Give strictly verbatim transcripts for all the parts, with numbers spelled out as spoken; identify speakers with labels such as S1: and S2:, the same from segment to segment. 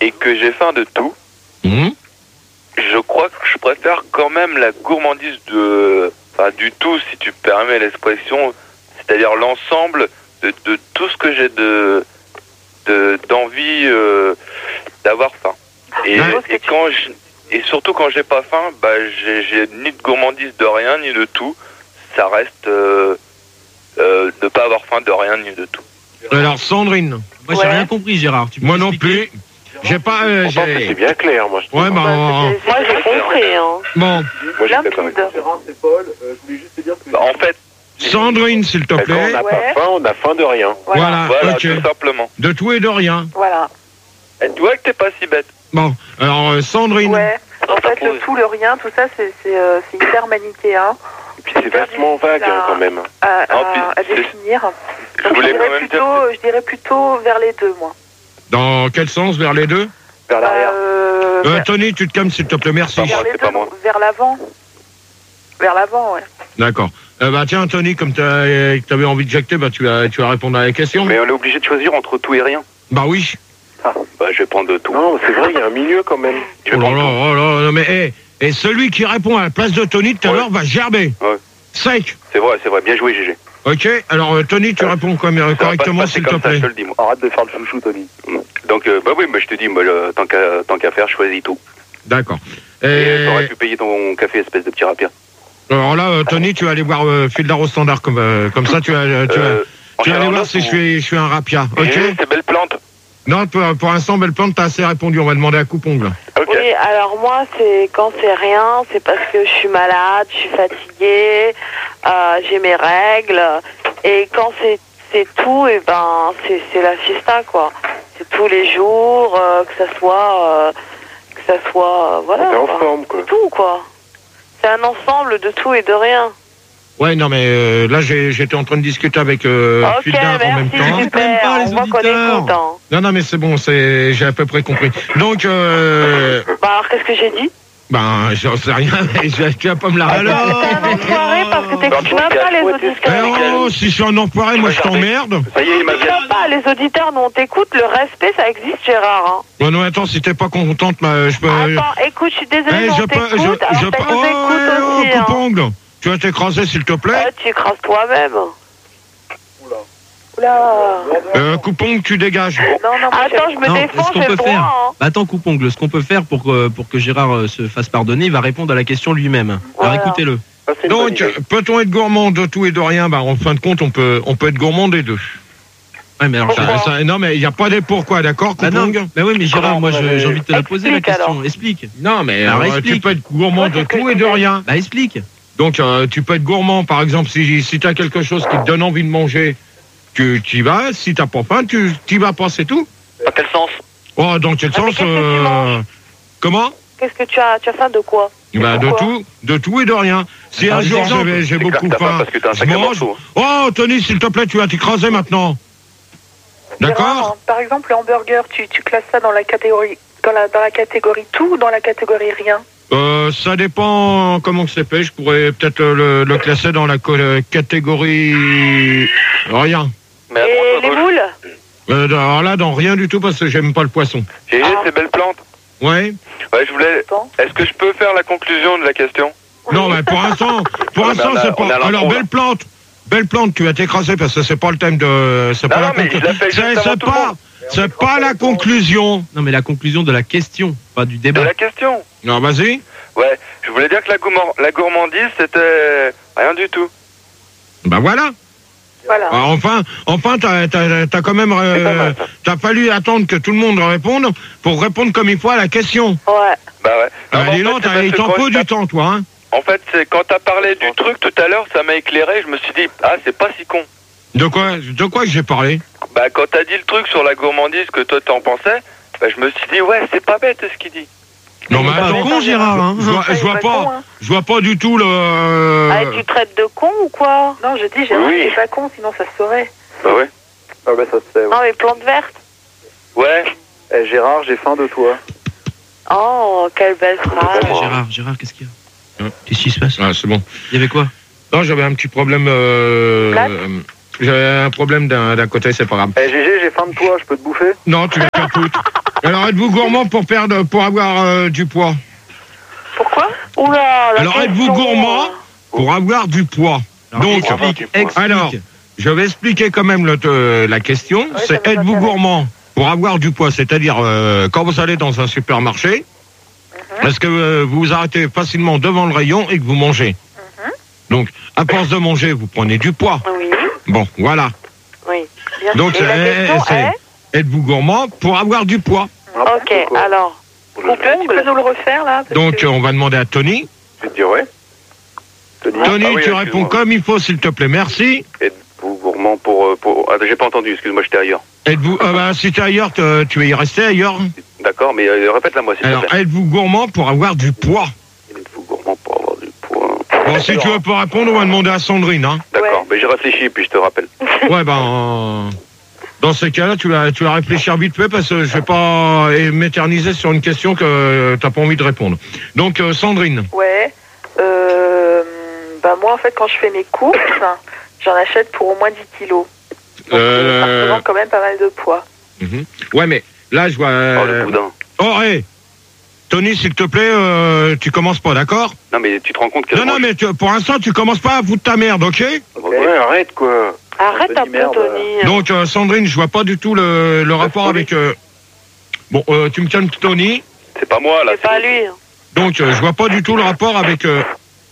S1: et que j'ai faim de tout,
S2: Mmh.
S1: je crois que je préfère quand même la gourmandise de, enfin, du tout, si tu permets l'expression, c'est-à-dire l'ensemble de, de tout ce que j'ai de, de d'envie euh, d'avoir faim. Et,
S2: Ouais.
S1: et quand je, et surtout quand j'ai pas faim, bah j'ai, j'ai ni de gourmandise de rien ni de tout. Ça reste euh, euh, de pas avoir faim de rien ni de tout.
S2: Alors, Sandrine.
S3: Moi, j'ai
S4: Ouais.
S3: rien compris, Gérard. Tu peux
S2: Moi non
S3: m'expliquer
S2: plus. J'ai pas. euh,
S5: Je pense que c'est
S2: j'ai...
S5: bien clair, moi. Je trouve.
S2: Ouais, bah.
S4: Bah,
S2: on-
S4: c'est-
S6: Moi, j'ai compris, hein.
S2: Bon,
S5: Moi, je suis d'accord avec
S4: limpide.
S5: toi.
S7: c'est Paul. Euh, je voulais juste te dire que...
S1: Bah, en fait,
S2: Sandrine, s'il te
S5: Quand on
S2: plaît.
S5: n'a
S4: Ouais.
S5: pas faim, on a faim de rien.
S4: Voilà.
S2: Voilà,
S1: voilà,
S2: ok.
S1: tout simplement.
S2: De tout et de rien.
S4: Voilà.
S1: Et tu vois que t'es pas si bête.
S2: Bon, alors, euh, Sandrine.
S4: Ouais. En fait, le tout, le rien, tout ça, c'est c'est, euh, c'est hyper manichéen
S5: Et puis c'est vachement vague hein, quand même.
S4: à, à,
S1: Non, puis,
S4: à
S1: c'est-
S4: définir.
S1: Je
S4: Donc, je
S1: voulais quand
S4: dirais,
S1: même dire
S4: plutôt, je dirais plutôt vers les deux, moi.
S2: Dans quel sens? Vers les deux?
S5: Vers l'arrière.
S4: Euh,
S2: euh,
S4: vers,
S2: Tony, tu te calmes, s'il te plaît, merci.
S1: Pas moi.
S4: vers les
S1: c'est
S4: deux,
S1: pas moi.
S4: donc, vers l'avant. Vers l'avant, ouais.
S2: D'accord. Euh, bah, tiens, Tony, comme tu avais envie de jacter, bah, tu vas, tu vas répondre à la question.
S1: Mais on est obligé de choisir entre tout et rien.
S2: Bah oui.
S1: Ah, bah je vais prendre de tout.
S5: Non, c'est vrai, il y a un milieu quand même.
S1: Je vais
S2: Oh là
S1: prendre
S2: là,
S1: tout.
S2: oh là là, mais hé, et celui qui répond à la place de Tony tout à
S1: Ouais.
S2: l'heure va gerber.
S1: Ouais.
S2: Sec.
S1: C'est vrai, c'est vrai. Bien joué, G G.
S2: Ok, alors euh, Tony, tu réponds comme, euh,
S1: Ça va pas
S2: correctement,
S1: se passer
S2: s'il te
S1: comme ça,
S2: plaît.
S1: je te le dis, moi.
S7: Arrête de faire le chouchou, Tony.
S1: Donc, euh, bah oui, mais je te dis, moi, le- tant qu'à tant qu'à faire, choisis tout.
S2: D'accord.
S1: Et
S2: Et
S1: t'aurais pu payer ton café, espèce de petit rapia.
S2: alors là, euh, Tony, tu vas aller voir euh, Fil d'Aro Standard, comme, euh, comme ça, tu vas, euh, tu vas,
S1: Euh, en
S2: tu vas aller
S1: général,
S2: voir si je suis, je suis un rapia. Ok.
S1: G G, c'est belle plante.
S2: Non, pour, pour l'instant, belle plante, t'as assez répondu. On va demander à Coupongle.
S1: Ok.
S6: Oui, alors moi, c'est quand c'est rien, c'est parce que je suis malade, je suis fatiguée, euh, j'ai mes règles. Et quand c'est c'est tout, et ben c'est c'est la fiesta, quoi. C'est tous les jours, euh, que ça soit euh, que ça soit euh, voilà.
S5: T'es en
S6: quoi.
S5: forme, quoi.
S6: C'est tout, quoi. C'est un ensemble de tout et de rien.
S2: Ouais, non, mais euh, là, j'ai- j'étais en train de discuter avec euh,
S6: Ok,
S2: Fil d'Aro en même
S6: merci,
S2: temps.
S6: super.
S3: pas les
S6: On voit qu'on
S3: auditeurs.
S6: écoute, hein.
S2: Non, non, mais c'est bon, c'est, j'ai à peu près compris. Donc, euh,
S6: Bah alors, qu'est-ce que j'ai dit?
S2: ben, j'en sais rien, mais je- tu vas pas me la rappeler.
S3: Alors
S6: T'es un enfoiré parce que t'écoutes même pas les
S2: Eh
S6: auditeurs.
S2: oh, si je suis un enfoiré, moi je t'emmerde.
S1: Ça y est, il m'a
S6: Tu sais pas, les auditeurs, nous on t'écoute, le respect ça existe, Gérard. Hein.
S2: Bon, non, attends, si t'es pas contente, bah, je peux.
S6: Attends, écoute, je suis désolée,
S2: Eh,
S6: mais
S2: je
S6: on
S2: peux.
S6: t'écoute,
S2: Je,
S6: alors
S2: je
S6: ça
S2: peux.
S6: nous
S2: Oh,
S6: écoute
S2: eh, oh,
S6: aussi. Hein.
S2: coupongle. Tu vas t'écraser, s'il te plaît.
S6: Ouais, tu écrases toi-même.
S7: Oula.
S6: Oula.
S2: Euh, Coupongle, tu dégages.
S4: Non, non, moi,
S6: Attends, je me
S3: Non,
S6: défends,
S3: ce qu'on
S6: j'ai
S3: peut
S6: le droit.
S3: faire.
S6: Hein.
S3: Bah, attends, Coupongle, ce qu'on peut faire pour que, pour que Gérard euh, se fasse pardonner, il va répondre à la question lui-même.
S6: Voilà.
S3: Alors écoutez-le.
S5: Ça, c'est une bonne
S2: Donc,
S5: idée.
S2: peut-on être gourmand de tout et de rien? Bah, en fin de compte, on peut, on peut être gourmand des deux.
S3: Ouais, mais alors,
S2: Ça-
S3: Gérard-
S2: ça- non, mais il n'y a pas des pourquoi, d'accord,
S3: Bah non,
S2: Coupongle?
S3: bah oui, mais Gérard, moi je- j'ai envie de te la poser la
S6: Explique,
S3: question.
S6: alors.
S3: Explique.
S2: Non, mais
S3: Alors,
S2: euh, tu
S3: explique.
S2: peux être gourmand
S6: Ouais,
S2: de
S6: c'est ce que
S2: tout
S6: je
S2: et de
S6: disais.
S2: rien.
S3: Bah explique.
S2: Donc, euh, tu peux être gourmand, par exemple, si, si tu as quelque chose qui te donne envie de manger, tu y vas. Si tu n'as pas faim, tu y vas pas, c'est tout.
S1: Dans quel sens?
S2: Oh, dans quel
S6: Ah, mais
S2: sens
S6: qu'est-ce que tu manges
S2: Comment
S6: Qu'est-ce que tu as Tu as faim de quoi?
S2: bah, De
S6: Pourquoi
S2: tout, de tout et de rien. Si
S3: Alors,
S2: un jour
S3: exemple,
S2: j'avais- j'ai
S1: C'est clair
S2: beaucoup
S1: que t'as faim
S2: faim,
S1: parce que t'as un
S2: je
S1: sacré
S2: mange.
S1: morceau.
S2: Oh, Tony, s'il te plaît, tu vas t'écraser maintenant.
S4: Gérard,
S2: D'accord.
S4: Par exemple, le hamburger, tu, tu classes ça dans la catégorie dans la, dans la catégorie tout ou dans la catégorie rien?
S2: euh, Ça dépend comment c'est fait. Je pourrais peut-être euh, le, le classer dans la co- euh, catégorie rien.
S1: Mais
S6: Et
S1: attends,
S6: les
S1: toi,
S6: boules?
S2: Euh, alors là, dans rien du tout parce que j'aime pas le poisson.
S1: G G,
S6: Ah.
S1: c'est belle plante.
S2: Ouais.
S1: Ouais, je voulais.
S4: Attends.
S1: Est-ce que je peux faire la conclusion de la question?
S2: Non, mais pour l'instant, pour
S1: Ah,
S2: l'instant,
S1: mais on a-
S2: c'est
S1: on a
S2: pas.
S1: l'impro,
S2: Alors,
S1: là.
S2: belle plante, belle plante, tu vas t'écraser parce que c'est pas le thème de. C'est
S1: Non,
S2: pas
S1: non,
S2: la
S1: mais je
S2: conclusion.
S1: l'appelle juste
S2: C'est
S1: avant
S2: c'est
S1: tout le
S2: pas.
S1: monde.
S2: C'est pas la conclusion.
S3: Non, mais la conclusion de la question, pas du
S1: De
S3: débat.
S1: la question.
S2: Non, vas-y.
S1: Ouais, je voulais dire que la, gourmand- la gourmandise, c'était rien du tout.
S2: Bah voilà.
S4: Voilà.
S2: Alors, enfin, enfin, t'as, t'as, t'as quand même,
S1: C'est pas
S2: euh,
S1: mal, ça.
S2: t'as fallu attendre que tout le monde réponde pour répondre comme il faut à la question.
S6: Ouais.
S1: Bah ouais.
S2: Ah,
S1: mais en
S2: dis
S1: fait,
S2: donc,
S1: c'est
S2: t'as-
S1: parce
S2: il
S1: que
S2: t'en
S1: quand
S2: faut
S1: je
S2: du
S1: tape-
S2: temps, toi, hein.
S1: En fait, c'est quand t'as parlé du truc tout à l'heure, ça m'a éclairé. Je me suis dit, ah, c'est pas si con.
S2: De quoi, de quoi que j'ai parlé?
S1: Bah, quand t'as dit le truc sur la gourmandise que toi t'en pensais, bah, je me suis dit, ouais, c'est pas bête ce qu'il dit.
S2: Non, mais
S3: Pas
S2: attends,
S3: con, Gérard. Hein.
S2: je vois, je vois
S4: Pas
S2: pas,
S4: con, hein.
S2: je vois pas du tout le.
S6: Ah, tu traites de con ou quoi?
S4: Non, je dis Gérard,
S1: Oui.
S4: c'est pas con, sinon ça se saurait.
S1: Bah ouais.
S7: Ah bah ça se fait. Ouais.
S6: Non, mais plante verte.
S1: Ouais.
S7: Eh, Gérard, j'ai faim de toi.
S6: Oh, quelle belle phrase.
S3: Ah, Gérard, Gérard, qu'est-ce qu'il y a
S2: Hein
S3: Qu'est-ce qui se passe?
S2: Ah, c'est bon.
S3: Il y avait quoi?
S2: Non, j'avais un petit problème. Euh,
S4: Plate
S2: euh, j'avais un problème d'un, d'un côté, c'est pas grave.
S7: Eh, G G, j'ai faim de toi, je peux te bouffer?
S2: Non, tu vas faire foutre. Alors, êtes-vous gourmand pour perdre, pour avoir euh, du poids?
S4: Pourquoi?
S6: Oula, la
S2: Alors, êtes-vous
S6: question,
S2: gourmand
S6: euh,
S2: pour avoir du poids? Donc,
S3: explique, explique.
S2: alors, je vais expliquer quand même le, euh, la question.
S4: ça
S2: C'est
S4: nous
S2: êtes-vous
S4: intéresse.
S2: gourmand pour avoir du poids? C'est-à-dire, euh, quand vous allez dans un supermarché, est-ce que euh, vous vous arrêtez facilement devant le rayon et que vous mangez? Donc, à force de manger, vous prenez du poids.
S6: Oui,
S2: Bon, voilà.
S6: oui. Bien
S2: Donc,
S6: sûr. Et la
S2: c'est-
S6: question
S2: c'est-
S6: est
S2: êtes-vous gourmand pour avoir du poit?
S6: Ok, alors.
S4: Coupe, tu peux nous le refaire là? parce
S2: Donc,
S4: que-
S2: euh, on va demander à Tony.
S5: Je vais te dire ouais.
S2: Tony,
S5: Ah oui,
S2: tu
S5: excuse-moi.
S2: réponds comme il faut, s'il te plaît. Merci.
S5: Êtes-vous gourmand pour... euh, pour... Ah, j'ai pas entendu, excuse-moi, j'étais ailleurs.
S2: Êtes-vous, euh, bah, si t'es ailleurs, te- tu vas y rester ailleurs.
S5: D'accord, mais euh, répète-la moi, s'il te
S2: Alors,
S5: plaît.
S2: êtes-vous gourmand pour avoir du poids?
S5: Êtes-vous gourmand pour avoir du poids?
S2: Bon, si tu veux pas répondre, on va demander à Sandrine, hein.
S5: D'accord,
S4: Ouais.
S5: mais j'ai réfléchi, puis je te rappelle.
S2: Ouais, ben, euh, dans ces cas-là, tu vas, tu vas réfléchir vite fait parce que je vais pas euh, m'éterniser sur une question que t'as pas envie de répondre. Donc, euh, Sandrine.
S4: Ouais. Euh, bah moi en fait quand je fais mes courses, j'en achète pour au moins dix kilos. Donc
S2: Euh,
S4: ça représente quand même pas mal de poids.
S2: Mhm. Ouais, mais là, je vois.
S5: Oh, le
S2: euh,
S5: boudin.
S2: Oh, hé Tony, s'il te plaît, euh, tu commences pas, d'accord?
S5: Non, mais tu te rends compte que...
S2: Non, non, mais tu- pour l'instant, tu commences pas à foutre ta merde, ok?
S5: Ouais, arrête, quoi.
S6: Arrête
S7: Un
S6: un
S7: peu
S6: peu,
S7: de merde,
S6: Tony.
S2: Donc, euh, Sandrine, je vois pas du tout le, le rapport
S5: Tony.
S2: avec... euh, Bon, euh, tu me calmes, Tony.
S5: C'est pas moi, là.
S6: C'est pas lui.
S2: Donc, euh, je vois pas du tout le rapport avec... euh,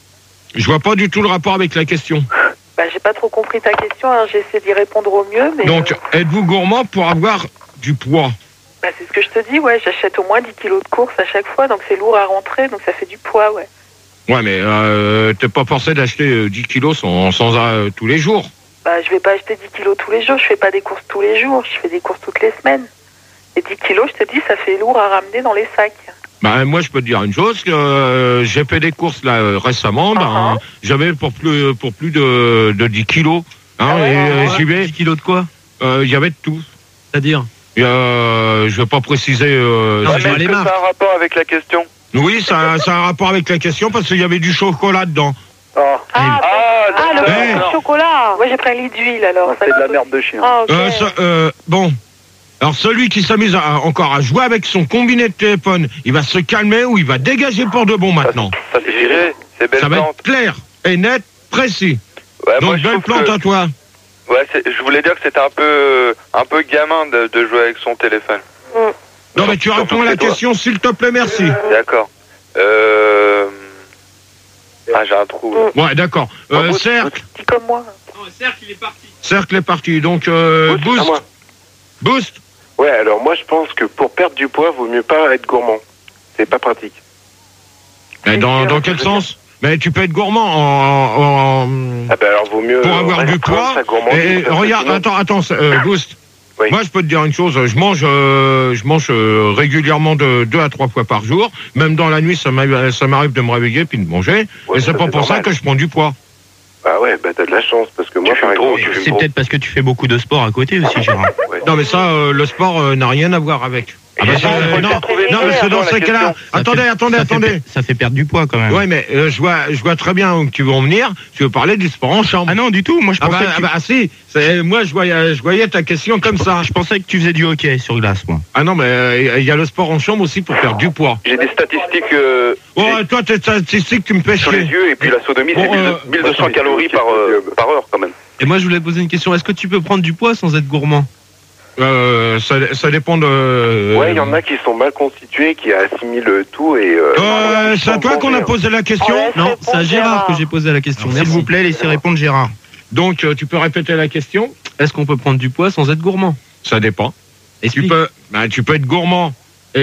S2: Je vois pas du tout le rapport avec la question.
S4: Bah j'ai pas trop compris ta question, hein. J'essaie d'y répondre au mieux, mais
S2: Donc,
S4: euh,
S2: êtes-vous gourmand pour avoir du poids?
S4: bah, c'est ce que je te dis, ouais, j'achète au moins dix kilos de courses à chaque fois, donc c'est lourd à rentrer, donc ça fait du poids, ouais.
S2: Ouais, mais euh, t'es pas forcé d'acheter euh, dix kilos sans, sans euh, tous les jours.
S4: Bah je vais pas acheter dix kilos tous les jours, je fais pas des courses tous les jours, je fais des courses toutes les semaines. Et dix kilos, je te dis, ça fait lourd à ramener dans les sacs.
S2: Bah, moi, je peux te dire une chose, que euh, j'ai fait des courses là euh, récemment, ben,
S4: Uh-huh.
S2: j'avais pour plus, pour plus de, de dix kilos. Hein,
S4: Ah ouais,
S2: et
S4: ouais,
S2: euh,
S4: ouais.
S2: j'y vais,
S3: dix kilos de quoi?
S2: euh, il y avait de tout.
S3: C'est-à-dire?
S2: Et, euh, je vais pas préciser. Euh,
S3: Non,
S1: Ouais,
S3: je
S1: mais
S3: vois
S1: est-ce
S3: les
S1: que
S3: marques.
S1: ça a un rapport avec la question?
S2: Oui, ça, ça a un rapport avec la question parce qu'il y avait du chocolat dedans.
S7: Ah,
S6: Ah,
S1: Ah,
S6: ah, le
S2: Eh.
S6: pain au chocolat.
S4: Moi j'ai pris un lit d'huile alors.
S7: c'est de la merde de chien.
S6: Ah, ok.
S2: Euh, ça- euh, bon. Alors celui qui s'amuse à- encore à jouer avec son combiné de téléphone, il va se calmer ou il va dégager pour de bon maintenant.
S1: Ça c'est viré, c'est belle
S2: Ça va
S1: plante.
S2: être clair et net, précis.
S1: Ouais, moi,
S2: Donc
S1: je
S2: belle
S1: trouve
S2: plante
S1: que-
S2: à toi.
S1: Ouais, c'est- je voulais dire que c'était un peu, un peu gamin de, de jouer avec son téléphone.
S2: Non mais tu
S1: Surtout
S2: réponds à
S1: que
S2: la
S1: c'est toi.
S2: question s'il te plaît, merci.
S1: D'accord. Euh... Ah, j'ai un trou. là.
S2: Ouais, d'accord. Euh,
S1: Bravo,
S2: cercle,
S4: Dis comme moi.
S3: Non, cercle, il est parti.
S2: cercle est parti. Donc euh,
S5: Boost, à
S2: boost,
S5: moi.
S2: boost.
S5: Ouais, alors moi, je pense que pour perdre du poids, vaut mieux pas être gourmand. C'est pas pratique.
S2: Mais dans, dans quel sens? Mais tu peux être gourmand en, en-
S5: Ah ben alors, vaut mieux...
S2: pour avoir du
S5: restreindre
S2: poids.
S5: sa gourmandise,
S2: Et
S5: parce que
S2: regarde,
S5: sinon-
S2: attends, attends, euh, boost.
S5: Oui.
S2: Moi, je peux te dire une chose. Je mange, euh, je mange euh, régulièrement de deux à trois fois par jour. Même dans la nuit, ça m'arrive, ça m'arrive de me réveiller puis de manger.
S5: Ouais,
S2: et c'est
S5: ça,
S2: pas
S5: c'est
S2: pour ça
S5: normal.
S2: que je prends du poids.
S5: Ah ouais, bah t'as de la chance, parce que moi,
S1: Tu
S5: par
S1: fumes trop,
S5: exemple,
S1: tu
S5: je
S1: fumes
S5: fume
S3: C'est peut-être parce que tu fais beaucoup de sport à côté aussi, Gérard.
S5: Ouais.
S2: Non, mais ça, euh, le sport euh, n'a rien à voir avec. Ah bah,
S1: J'ai
S2: ça,
S1: pas
S2: euh,
S1: trop
S2: non,
S1: trouvé
S2: non, mais c'est dans
S1: la
S2: ces cas-là.
S1: question.
S2: Attendez,
S3: Ça fait-
S2: attendez,
S3: ça fait
S2: attendez.
S3: per- Ça fait perdre du poids quand même.
S2: Ouais, mais euh, je vois, je vois très bien où tu veux en venir. Tu veux parler du sport en chambre.
S3: Ah non, du tout. Moi, je
S2: Ah
S3: pensais,
S2: bah,
S3: que
S2: ah
S3: tu...
S2: bah, ah si, c'est- moi je voyais, je voyais ta question comme ça.
S3: je pensais que tu faisais du hockey sur glace, moi.
S2: Ah non, mais euh, il y a le sport en chambre aussi pour perdre du poids.
S5: J'ai des statistiques euh,
S2: Oh,
S5: j'ai-
S2: toi, tes statistiques, tu me fais
S5: sur les
S2: chier.
S5: yeux, et puis la sodomie, c'est
S2: Bon, euh,
S5: mille deux cents calories par, euh, par heure, quand même.
S3: Et moi, je voulais poser une question. Est-ce que tu peux prendre du poids sans être gourmand?
S2: Euh, ça, ça dépend de.
S5: Ouais, il y en a qui sont mal constitués, qui assimilent tout, et... Euh,
S2: Euh, c'est à toi qu'on a posé la question.
S6: Ouais.
S3: Non,
S6: Réponds,
S3: c'est à Gérard
S6: Gérard.
S3: que j'ai posé la question.
S2: Alors,
S3: S'il
S2: merci.
S3: vous plaît, laissez répondre Gérard.
S2: Donc, euh, tu peux répéter la question.
S3: Est-ce qu'on peut prendre du poids sans être gourmand?
S2: Ça dépend. Tu
S3: Explique.
S2: peux, ben, tu peux être gourmand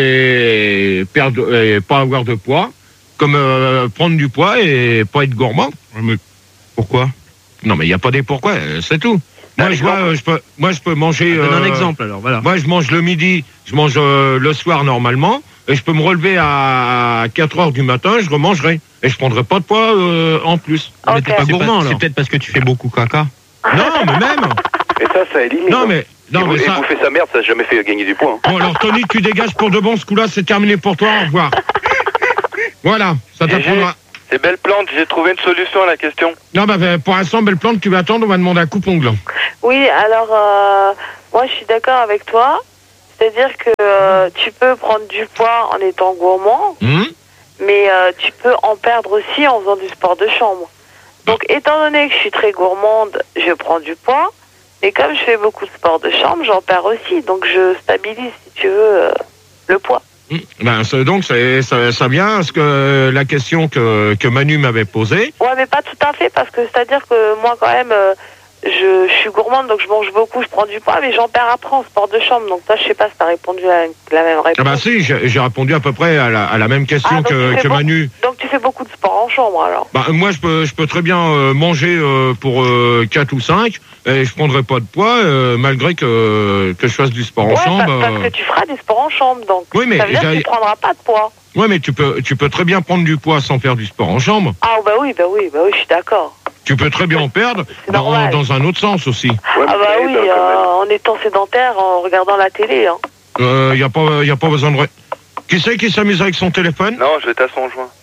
S2: et perdre, et pas avoir de poids, comme euh, prendre du poids et pas être gourmand.
S3: Mais pourquoi?
S2: Non, mais il n'y a pas des pourquoi, euh, c'est tout. Moi,
S5: Un
S2: je vois,
S5: exemple.
S2: euh, je peux, moi, je peux manger.
S3: Donne un
S2: euh,
S3: exemple alors, voilà.
S2: Moi, je mange le midi, je mange euh, le soir normalement, et je peux me relever à quatre heures du matin, je remangerai. Et je prendrai pas de poids euh, en plus.
S3: Mais t'es
S6: Ok.
S3: pas
S2: C'est
S3: gourmand
S2: pas-
S3: alors. C'est peut-être parce que tu fais beaucoup caca.
S2: Non, mais même.
S5: Et ça, ça élimine.
S2: Non,
S5: hein.
S2: mais, non,
S5: et,
S2: mais
S5: et
S2: ça.
S5: bouffer sa merde, ça n'a jamais fait gagner du poids. hein.
S2: Bon, alors, Tony, tu dégages pour de bon, ce coup-là, c'est terminé pour toi, au revoir. Voilà, ça t'apprendra.
S1: C'est belle plante, j'ai trouvé une solution à la question.
S2: Non, bah, bah, pour l'instant, belle plante, tu vas attendre, on va demander à coupe-ongle.
S6: Oui, alors, euh, moi, je suis d'accord avec toi. C'est-à-dire que euh, tu peux prendre du poids en étant gourmand,
S2: Hum
S6: mais euh, tu peux en perdre aussi en faisant du sport de chambre. Donc, étant donné que je suis très gourmande, je prends du poids, mais comme je fais beaucoup de sport de chambre, j'en perds aussi. Donc, je stabilise, si tu veux, euh, le poids.
S2: Hum. Ben, c'est- donc, c'est- ça, ça vient à ce que la question que, que Manu m'avait posée.
S6: Ouais, mais pas tout à fait, parce que c'est-à-dire que moi, quand même, euh, je, je suis gourmande, donc je mange beaucoup, je prends du poids, mais j'en perds après en sport de chambre. Donc, toi, je sais pas si t'as répondu à la même réponse.
S2: Ah bah si, j'ai j'ai répondu à peu près à la, à la même question
S6: Ah, donc
S2: que,
S6: tu fais
S2: que
S6: beaucoup-
S2: Manu.
S6: Donc, tu fais beaucoup de sport en chambre, alors.
S2: Bah, moi, je peux, je peux très bien euh, manger euh, pour euh, quatre ou cinq et je prendrai pas de poids euh, malgré que, que je fasse du sport en
S6: Ouais,
S2: chambre.
S6: pa- parce
S2: euh.
S6: que tu feras du sport en chambre, donc
S2: Oui, mais
S6: ça veut dire que
S2: j'ai-
S6: tu prendras pas de poids.
S2: Ouais, mais tu peux, tu peux très bien prendre du poids sans faire du sport en chambre.
S6: Ah bah oui, bah oui, bah oui, je suis d'accord.
S2: Tu peux très bien en perdre
S6: C'est
S2: dans,
S6: normal.
S2: dans un autre sens aussi.
S5: Ouais,
S6: Ah
S5: mais
S6: bah
S5: ça
S6: oui,
S5: aide, hein, quand même.
S6: euh, en étant sédentaire, en regardant la télé. Hein.
S2: Il euh, n'y a, pas- y a pas besoin de... ré- Qui c'est qui s'amuse avec son téléphone?
S1: Non, je vais à son joint.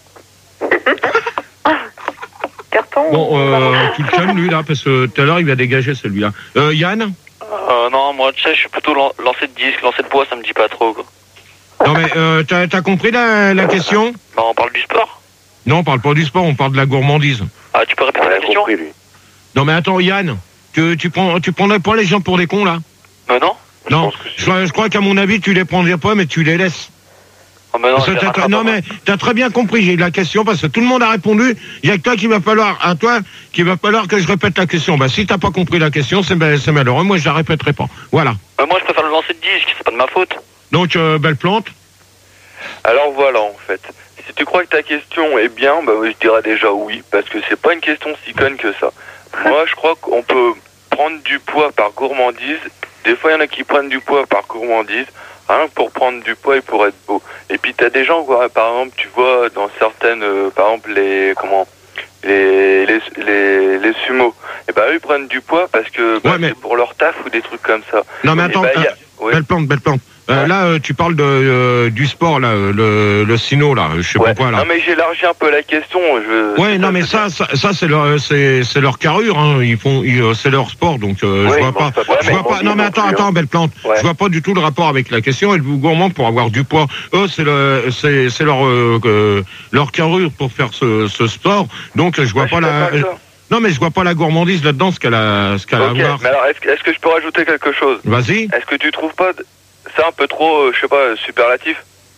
S4: Carton.
S2: Bon,
S4: ou-
S2: euh, tu le calmes lui là, parce que tout à l'heure il va dégager celui-là. Euh, Yann?
S8: Euh, non, moi, tu sais, je suis plutôt lan- lancer de disque, lancer de poids, ça me dit pas trop, quoi.
S2: Non mais euh, t'as t'as compris la, la question?
S8: Bah, on parle du sport.
S2: Non, on parle pas du sport, on parle de la gourmandise.
S8: Ah, tu peux répéter
S5: Il
S8: la
S5: a
S8: question?
S5: compris, lui.
S2: Non mais attends Yann, tu, tu, prends, tu prendrais pas les gens pour des cons là?
S8: Euh, non?
S2: Non,
S5: pense que
S2: je, crois- je crois qu'à mon avis tu les prendrais pas mais tu les laisses.
S8: Ah, bah non,
S2: Parce que
S8: je les
S2: t'as-
S8: rattrape
S2: non
S8: pas.
S2: mais t'as très bien compris, j'ai eu la question parce que tout le monde a répondu. Il y a que toi qui va falloir, à toi, qu'il va falloir que je répète la question. Bah si t'as pas compris la question, c'est ben- c'est malheureux. Moi je la répéterai pas. Voilà.
S8: Euh, moi, je préfère le lancer de disque, c'est pas de ma faute.
S2: Donc euh, belle plante.
S1: Alors voilà, en fait. Si tu crois que ta question est bien, bah oui, je dirais déjà oui, parce que c'est pas une question si conne que ça. Moi, je crois qu'on peut prendre du poids par gourmandise. Des fois, il y en a qui prennent du poids par gourmandise, rien que pour prendre du poids et pour être beau. Et puis, t'as des gens, quoi, par exemple, tu vois, dans certaines, euh, par exemple, les, comment, les, les, les, les sumos, et bah, eux, ils prennent du poids parce que, bah,
S2: Ouais, mais-
S1: c'est pour leur taf ou des trucs comme ça.
S2: Non mais
S1: Et
S2: attends,
S1: bah, il y a-
S2: euh,
S1: ouais.
S2: belle plante, belle plante. Euh,
S1: Ouais.
S2: Là euh, tu parles de euh, du sport là, euh, le, le sino là, je sais
S1: Ouais.
S2: pas quoi là.
S1: Non mais j'élargis un peu la question. Je...
S2: Ouais, non, mais ça, ça, ça c'est leur, c'est, c'est leur carrure, hein. Ils font, ils, euh, c'est leur sport, donc euh,
S5: Ouais,
S2: je
S5: ils
S2: vois pas.
S5: mangent pas
S1: Ouais,
S2: je vois
S1: mais
S2: pas. Non, mais
S5: non
S2: attends,
S5: plus,
S2: attends,
S5: hein.
S2: belle plante.
S1: Ouais.
S2: Je vois pas du tout le rapport avec la question. Êtes-vous gourmand pour avoir du poids? Eux, c'est le, c'est, c'est leur, euh, euh, leur carrure pour faire ce, ce sport. Donc je vois
S1: Ouais,
S2: pas
S1: je suis
S2: la.
S1: d'accord avec toi.
S2: Non, mais je vois pas la gourmandise là-dedans, ce qu'elle a, ce qu'elle a
S1: Ok,
S2: à voir.
S1: mais alors est-ce que, est-ce que je peux rajouter quelque chose?
S2: Vas-y.
S1: Est-ce que tu trouves pas d- ça un peu trop, euh, je sais pas, superlatif?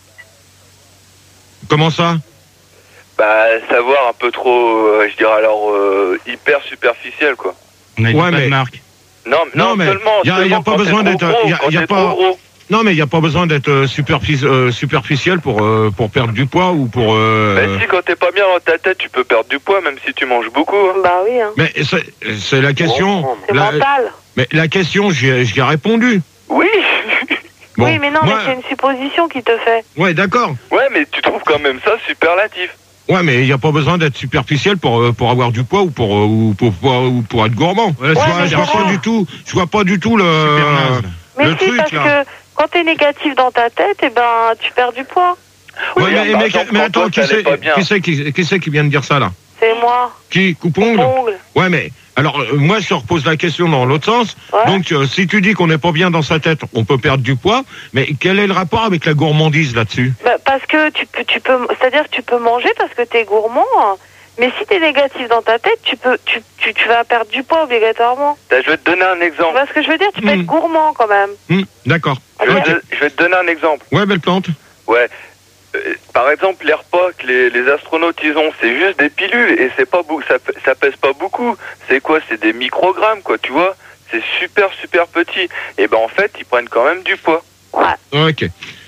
S2: Comment ça?
S1: Bah, savoir un peu trop, euh, je dirais alors, euh, hyper superficiel, quoi.
S3: On a dit
S2: Ouais,
S3: pas
S2: mais-
S3: de marque.
S1: Non,
S2: Non,
S1: non,
S2: mais
S1: seulement,
S2: y a- y a
S1: seulement
S2: pas
S1: quand
S2: besoin
S1: t'es
S2: d'être-
S1: trop gros,
S2: y a-
S1: quand
S2: y a
S1: t'es
S2: pas-
S1: trop gros.
S2: Non, mais il y a pas besoin d'être euh, superfi- euh, superficiel pour euh, pour perdre du poids ou pour. euh,
S1: Mais si, quand t'es pas bien dans ta tête, tu peux perdre du poids, même si tu manges beaucoup. hein.
S6: Bah oui, hein.
S2: Mais c'est, c'est la question.
S5: Bon,
S6: C'est
S2: La-
S6: mental.
S2: mais la question, j'y ai, j'y ai répondu.
S1: Oui.
S2: Bon,
S6: oui, mais non,
S2: moi-
S6: mais c'est une supposition qui te fait.
S2: Ouais, d'accord.
S1: Ouais, mais tu trouves quand même ça superlatif.
S2: Ouais, mais il n'y a pas besoin d'être superficiel pour euh, pour avoir du poids ou pour euh, ou pour, pour, ou pour être gourmand.
S3: Ouais,
S2: je,
S3: c'est
S2: vois,
S6: mais
S2: je vois
S6: voilà.
S2: pas du tout. Je vois pas du tout le.
S3: Super naze, là.
S6: Mais
S2: Le
S6: si,
S2: truc,
S6: parce
S2: là.
S6: que quand t'es négatif dans ta tête, eh ben, tu perds du poids.
S2: Ouais,
S1: Oui,
S2: mais,
S1: par
S2: mais,
S1: exemple,
S2: mais
S1: quand
S2: attends,
S1: toi,
S2: qui
S1: t'allais
S2: c'est
S1: pas bien.
S2: qui, c'est qui, qui c'est qui vient de dire ça là?
S6: C'est moi.
S2: Qui coupe-ongle?
S6: Ongle.
S2: Ouais, mais alors euh, moi je te repose la question dans l'autre sens.
S6: Ouais.
S2: Donc euh, si tu dis qu'on n'est pas bien dans sa tête, on peut perdre du poids. Mais quel est le rapport avec la gourmandise là-dessus?
S6: Bah, parce que tu peux, tu peux, c'est-à-dire que tu peux manger parce que t'es gourmand. hein. Mais si t'es négatif dans ta tête, tu peux, tu, tu, tu vas perdre du poids obligatoirement.
S1: Bah, je vais te donner un
S6: Tu
S1: exemple.
S6: vois ce que je veux dire? Tu peux
S2: Hmm.
S6: être gourmand quand même.
S2: Hmm, d'accord.
S1: Je vais,
S6: Ok.
S1: te, je vais te donner un exemple.
S2: Ouais, belle plante.
S1: Ouais. Euh, par exemple, les repas que les, les astronautes ils ont, c'est juste des pilules et c'est pas beau, ça, p- ça pèse pas beaucoup. C'est quoi? C'est des microgrammes, quoi, tu vois? C'est super super petit. Et ben en fait, ils prennent quand même du poids.
S2: Ok.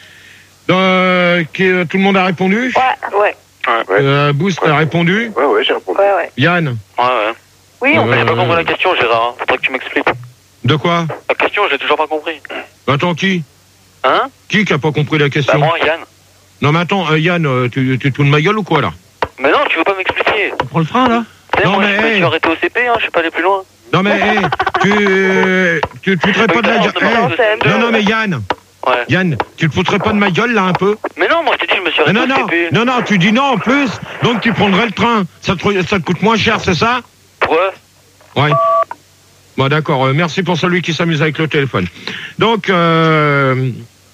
S2: Euh, qui- euh, tout le monde a répondu?
S6: Ouais, ouais,
S5: Ouais,
S2: Euh, Boost a répondu?
S5: ouais, ouais, j'ai répondu.
S6: ouais, ouais.
S2: Yann?
S8: Ouais, ouais.
S6: Oui, on
S2: Euh,
S8: J'ai pas compris la question, Gérard. hein. Faudrait que tu m'expliques.
S2: De quoi?
S8: La question, j'ai toujours pas compris.
S2: Attends, qui?
S8: Hein?
S2: Qui qui a pas compris la
S8: Bah,
S2: question?
S8: moi, Yann.
S2: Non, mais attends, euh, Yann, euh, tu, tu te fous de ma gueule ou quoi là?
S8: Mais non, tu veux pas m'expliquer.
S3: Tu prends le frein là?
S8: Tu sais,
S2: Non,
S8: moi,
S2: mais,
S8: je me
S2: hey.
S8: suis arrêté au C P, hein, je suis pas allé plus loin.
S2: Non, mais hey, tu, euh, tu te foutrais pas de la gueule.
S8: Non,
S2: Hey, non, non, mais Yann,
S8: Ouais.
S2: Yann, tu te foutrais pas de ma gueule là un peu?
S8: Mais non, moi, je t'ai dit, je me suis
S2: Mais
S8: arrêté
S2: non,
S8: au
S2: non,
S8: C P.
S2: non, non, tu dis non en plus, donc tu prendrais le train. Ça te, ça te coûte moins cher, c'est ça?
S8: Pourquoi?
S2: Ouais. Bon, d'accord, euh, merci pour celui qui s'amuse avec le téléphone. Donc, euh,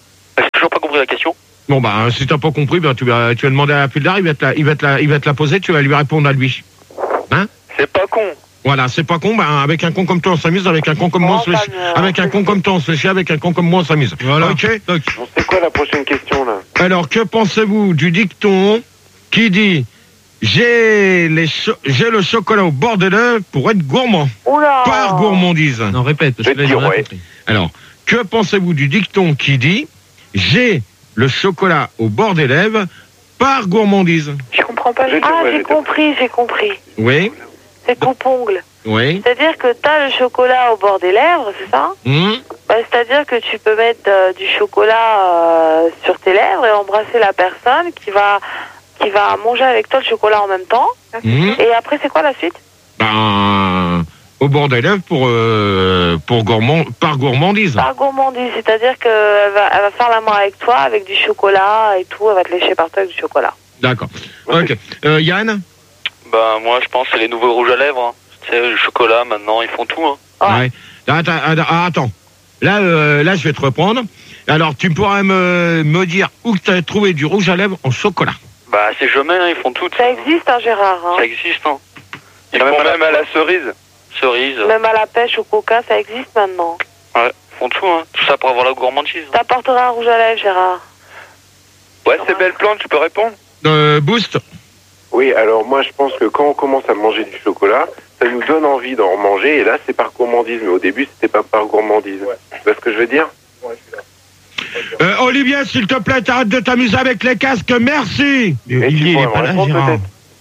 S8: compris la question.
S2: Bon, bah, si t'as pas compris, bah, tu vas, tu vas demander à la Puldar, il va te la, il va te la, il va te la poser, tu vas lui répondre à lui. Hein?
S1: C'est pas con.
S2: Voilà, c'est pas con, bah, avec un con comme toi, on s'amuse, avec un con comme moi, on se fait chier. Avec un con comme toi, on se fait chier, avec un con comme moi, on s'amuse.
S3: Voilà.
S2: Ok?
S5: Bon, c'est quoi la prochaine question, là?
S2: Alors, que pensez-vous du dicton qui dit j'ai les cho- j'ai le chocolat au bord des lèvres pour être gourmand?
S6: Oula.
S2: Par gourmandise.
S3: Non, répète, parce
S5: Je
S3: que là,
S5: vais
S3: j'ai
S5: dire
S3: rien
S5: ouais.
S3: compris.
S2: Alors, que pensez-vous du dicton qui dit j'ai le chocolat au bord des lèvres par gourmandise?
S4: Je comprends pas.
S5: Je-
S6: Ah,
S5: Ouais,
S6: j'ai
S5: j'ai
S6: compris, j'ai compris.
S2: Oui,
S6: C'est coupe-ongle.
S2: oui.
S6: C'est-à-dire que t'as le chocolat au bord des lèvres, c'est ça?
S2: Hum,
S6: Bah, c'est-à-dire que tu peux mettre euh, du chocolat euh, sur tes lèvres et embrasser la personne qui va qui va manger avec toi le chocolat en même temps.
S2: hum.
S6: Et après, c'est quoi la suite?
S2: Ben, au bord des lèvres pour, euh, pour gourmand, par gourmandise.
S6: Par gourmandise, c'est-à-dire qu'elle va, elle va faire la main avec toi, avec du chocolat et tout, elle va te lécher partout avec du chocolat.
S2: D'accord. Ok. Euh, Yann?
S8: Bah, moi, je pense que c'est les nouveaux rouges à lèvres. Hein. Tu sais, le chocolat, maintenant, ils font tout. Hein.
S6: Ouais.
S2: Attends, attends, ah, attends. Là, euh, là, je vais te reprendre. Alors, tu pourras me, me dire où tu as trouvé du rouge à lèvres en chocolat.
S8: Bah, c'est jamais, hein, ils font tout.
S6: Ça existe, hein, Gérard. Hein.
S8: Ça existe, hein.
S1: Ils font même à la cerise.
S8: Cerise.
S6: Même à la pêche, au coca, ça existe maintenant.
S8: Ouais, ils font tout, hein. Tout ça pour avoir la gourmandise.
S6: T'apporteras un rouge à lèvres, Gérard.
S1: Ouais, c'est belle plante, tu peux répondre.
S2: Euh, Boost?
S5: Oui, alors moi je pense que quand on commence à manger du chocolat, ça nous donne envie d'en manger, et là c'est par gourmandise, mais au début c'était pas par gourmandise. Tu vois ce que je veux dire?
S2: Euh, Olivier, s'il te plaît, t'arrêtes de t'amuser avec les casques, merci.
S5: Et tu
S3: il
S5: pourrais
S3: est
S5: me
S3: pas là,
S5: répondre,
S3: Gérard.
S5: peut-être?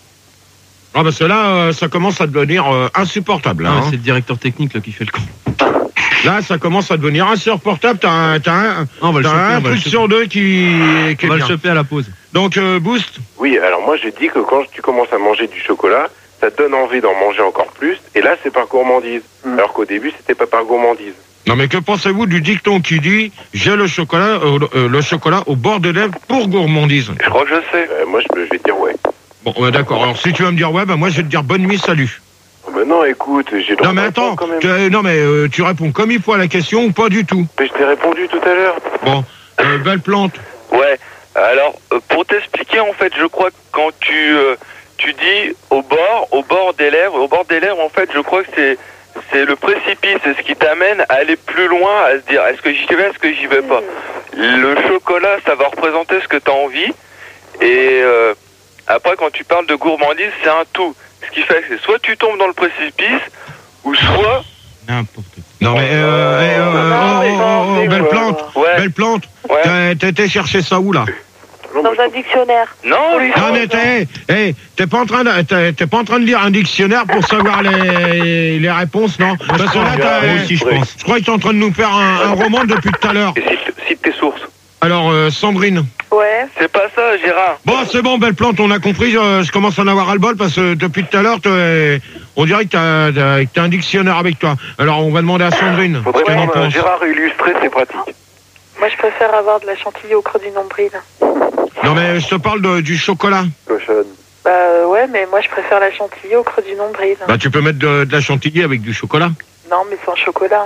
S2: Ah, parce que là, euh, ça commence à devenir euh, insupportable. Là,
S3: Ah,
S2: hein.
S3: c'est le directeur technique là, qui fait le con.
S2: Là, ça commence à devenir insupportable. T'as un, t'as un,
S3: Ah, on va le
S2: t'as
S3: choper,
S2: un
S3: on va le
S2: truc
S3: choper.
S2: sur deux qui, qui est
S3: On va le
S2: bien.
S3: choper à la pause.
S2: Donc, euh, Boost?
S5: Oui, alors moi je dis que quand tu commences à manger du chocolat, ça te donne envie d'en manger encore plus, et là c'est par gourmandise. Alors qu'au début c'était pas par gourmandise.
S2: Non, mais que pensez-vous du dicton qui dit j'ai le chocolat, euh, euh, le chocolat au bord des lèvres pour gourmandise?
S1: Je crois que je sais.
S5: Euh, moi je, peux- je vais dire ouais.
S2: Bon, ouais, d'accord. Alors, si tu vas me dire ouais, bah moi je vais te dire bonne nuit, salut.
S5: Mais non, écoute, j'ai le droit
S2: Non, mais
S5: de
S2: attends.
S5: répondre quand même.
S2: tu- euh, non, mais euh, tu réponds comme il faut à la question ou pas du tout?
S5: Mais je t'ai répondu tout à l'heure.
S2: Bon, euh, belle plante.
S1: Ouais. Alors, euh, pour t'expliquer, en fait, je crois que quand tu euh, tu dis au bord, au bord des lèvres, au bord des lèvres, en fait, je crois que c'est c'est le précipice, c'est ce qui t'amène à aller plus loin, à se dire est-ce que j'y vais, est-ce que j'y vais pas. Le chocolat, ça va représenter ce que tu as envie, et euh, après, quand tu parles de gourmandise, c'est un tout. Ce qui fait que c'est soit tu tombes dans le précipice, ou soit...
S2: N'importe quoi. Non, mais euh, eh, euh,
S6: Non,
S2: oh,
S6: mais
S2: oh,
S6: non,
S2: oh,
S6: mais
S2: belle
S6: ouais.
S2: plante.
S1: Ouais.
S2: Belle plante.
S1: Ouais.
S2: T'as- T'as été chercher ça où là?
S6: Dans un dictionnaire.
S1: Non, lui,
S2: Non, mais t'es, hey, t'es pas en train de, t'es, t'es pas en train de lire un dictionnaire pour savoir les, les réponses, non? Parce que là, t'as,
S3: Moi aussi, je
S5: Oui.
S3: pense.
S2: je crois que t'es en train de nous faire un, un roman depuis tout à l'heure.
S1: Et cite, cite tes sources.
S2: Alors, euh, Sandrine.
S4: Ouais.
S1: C'est pas ça, Gérard.
S2: Bon, c'est bon, belle plante, on a compris. euh, je commence à en avoir ras-le-bol parce que depuis tout à l'heure, t'es- on dirait que t'as, t'as, que t'as un dictionnaire avec toi. Alors, on va demander à Sandrine.
S5: Faudrait
S2: ce qu'elle en
S5: prendre un
S2: pense.
S5: Gérard illustré, c'est pratique.
S4: Moi, je préfère avoir de la chantilly au creux du nombril.
S2: Non, mais je te parle de- du chocolat.
S7: Cochonne.
S4: Bah euh, ouais, mais moi, je préfère la chantilly au creux du nombril.
S2: Bah, tu peux mettre de, de la chantilly avec du chocolat.
S4: Non, mais sans chocolat.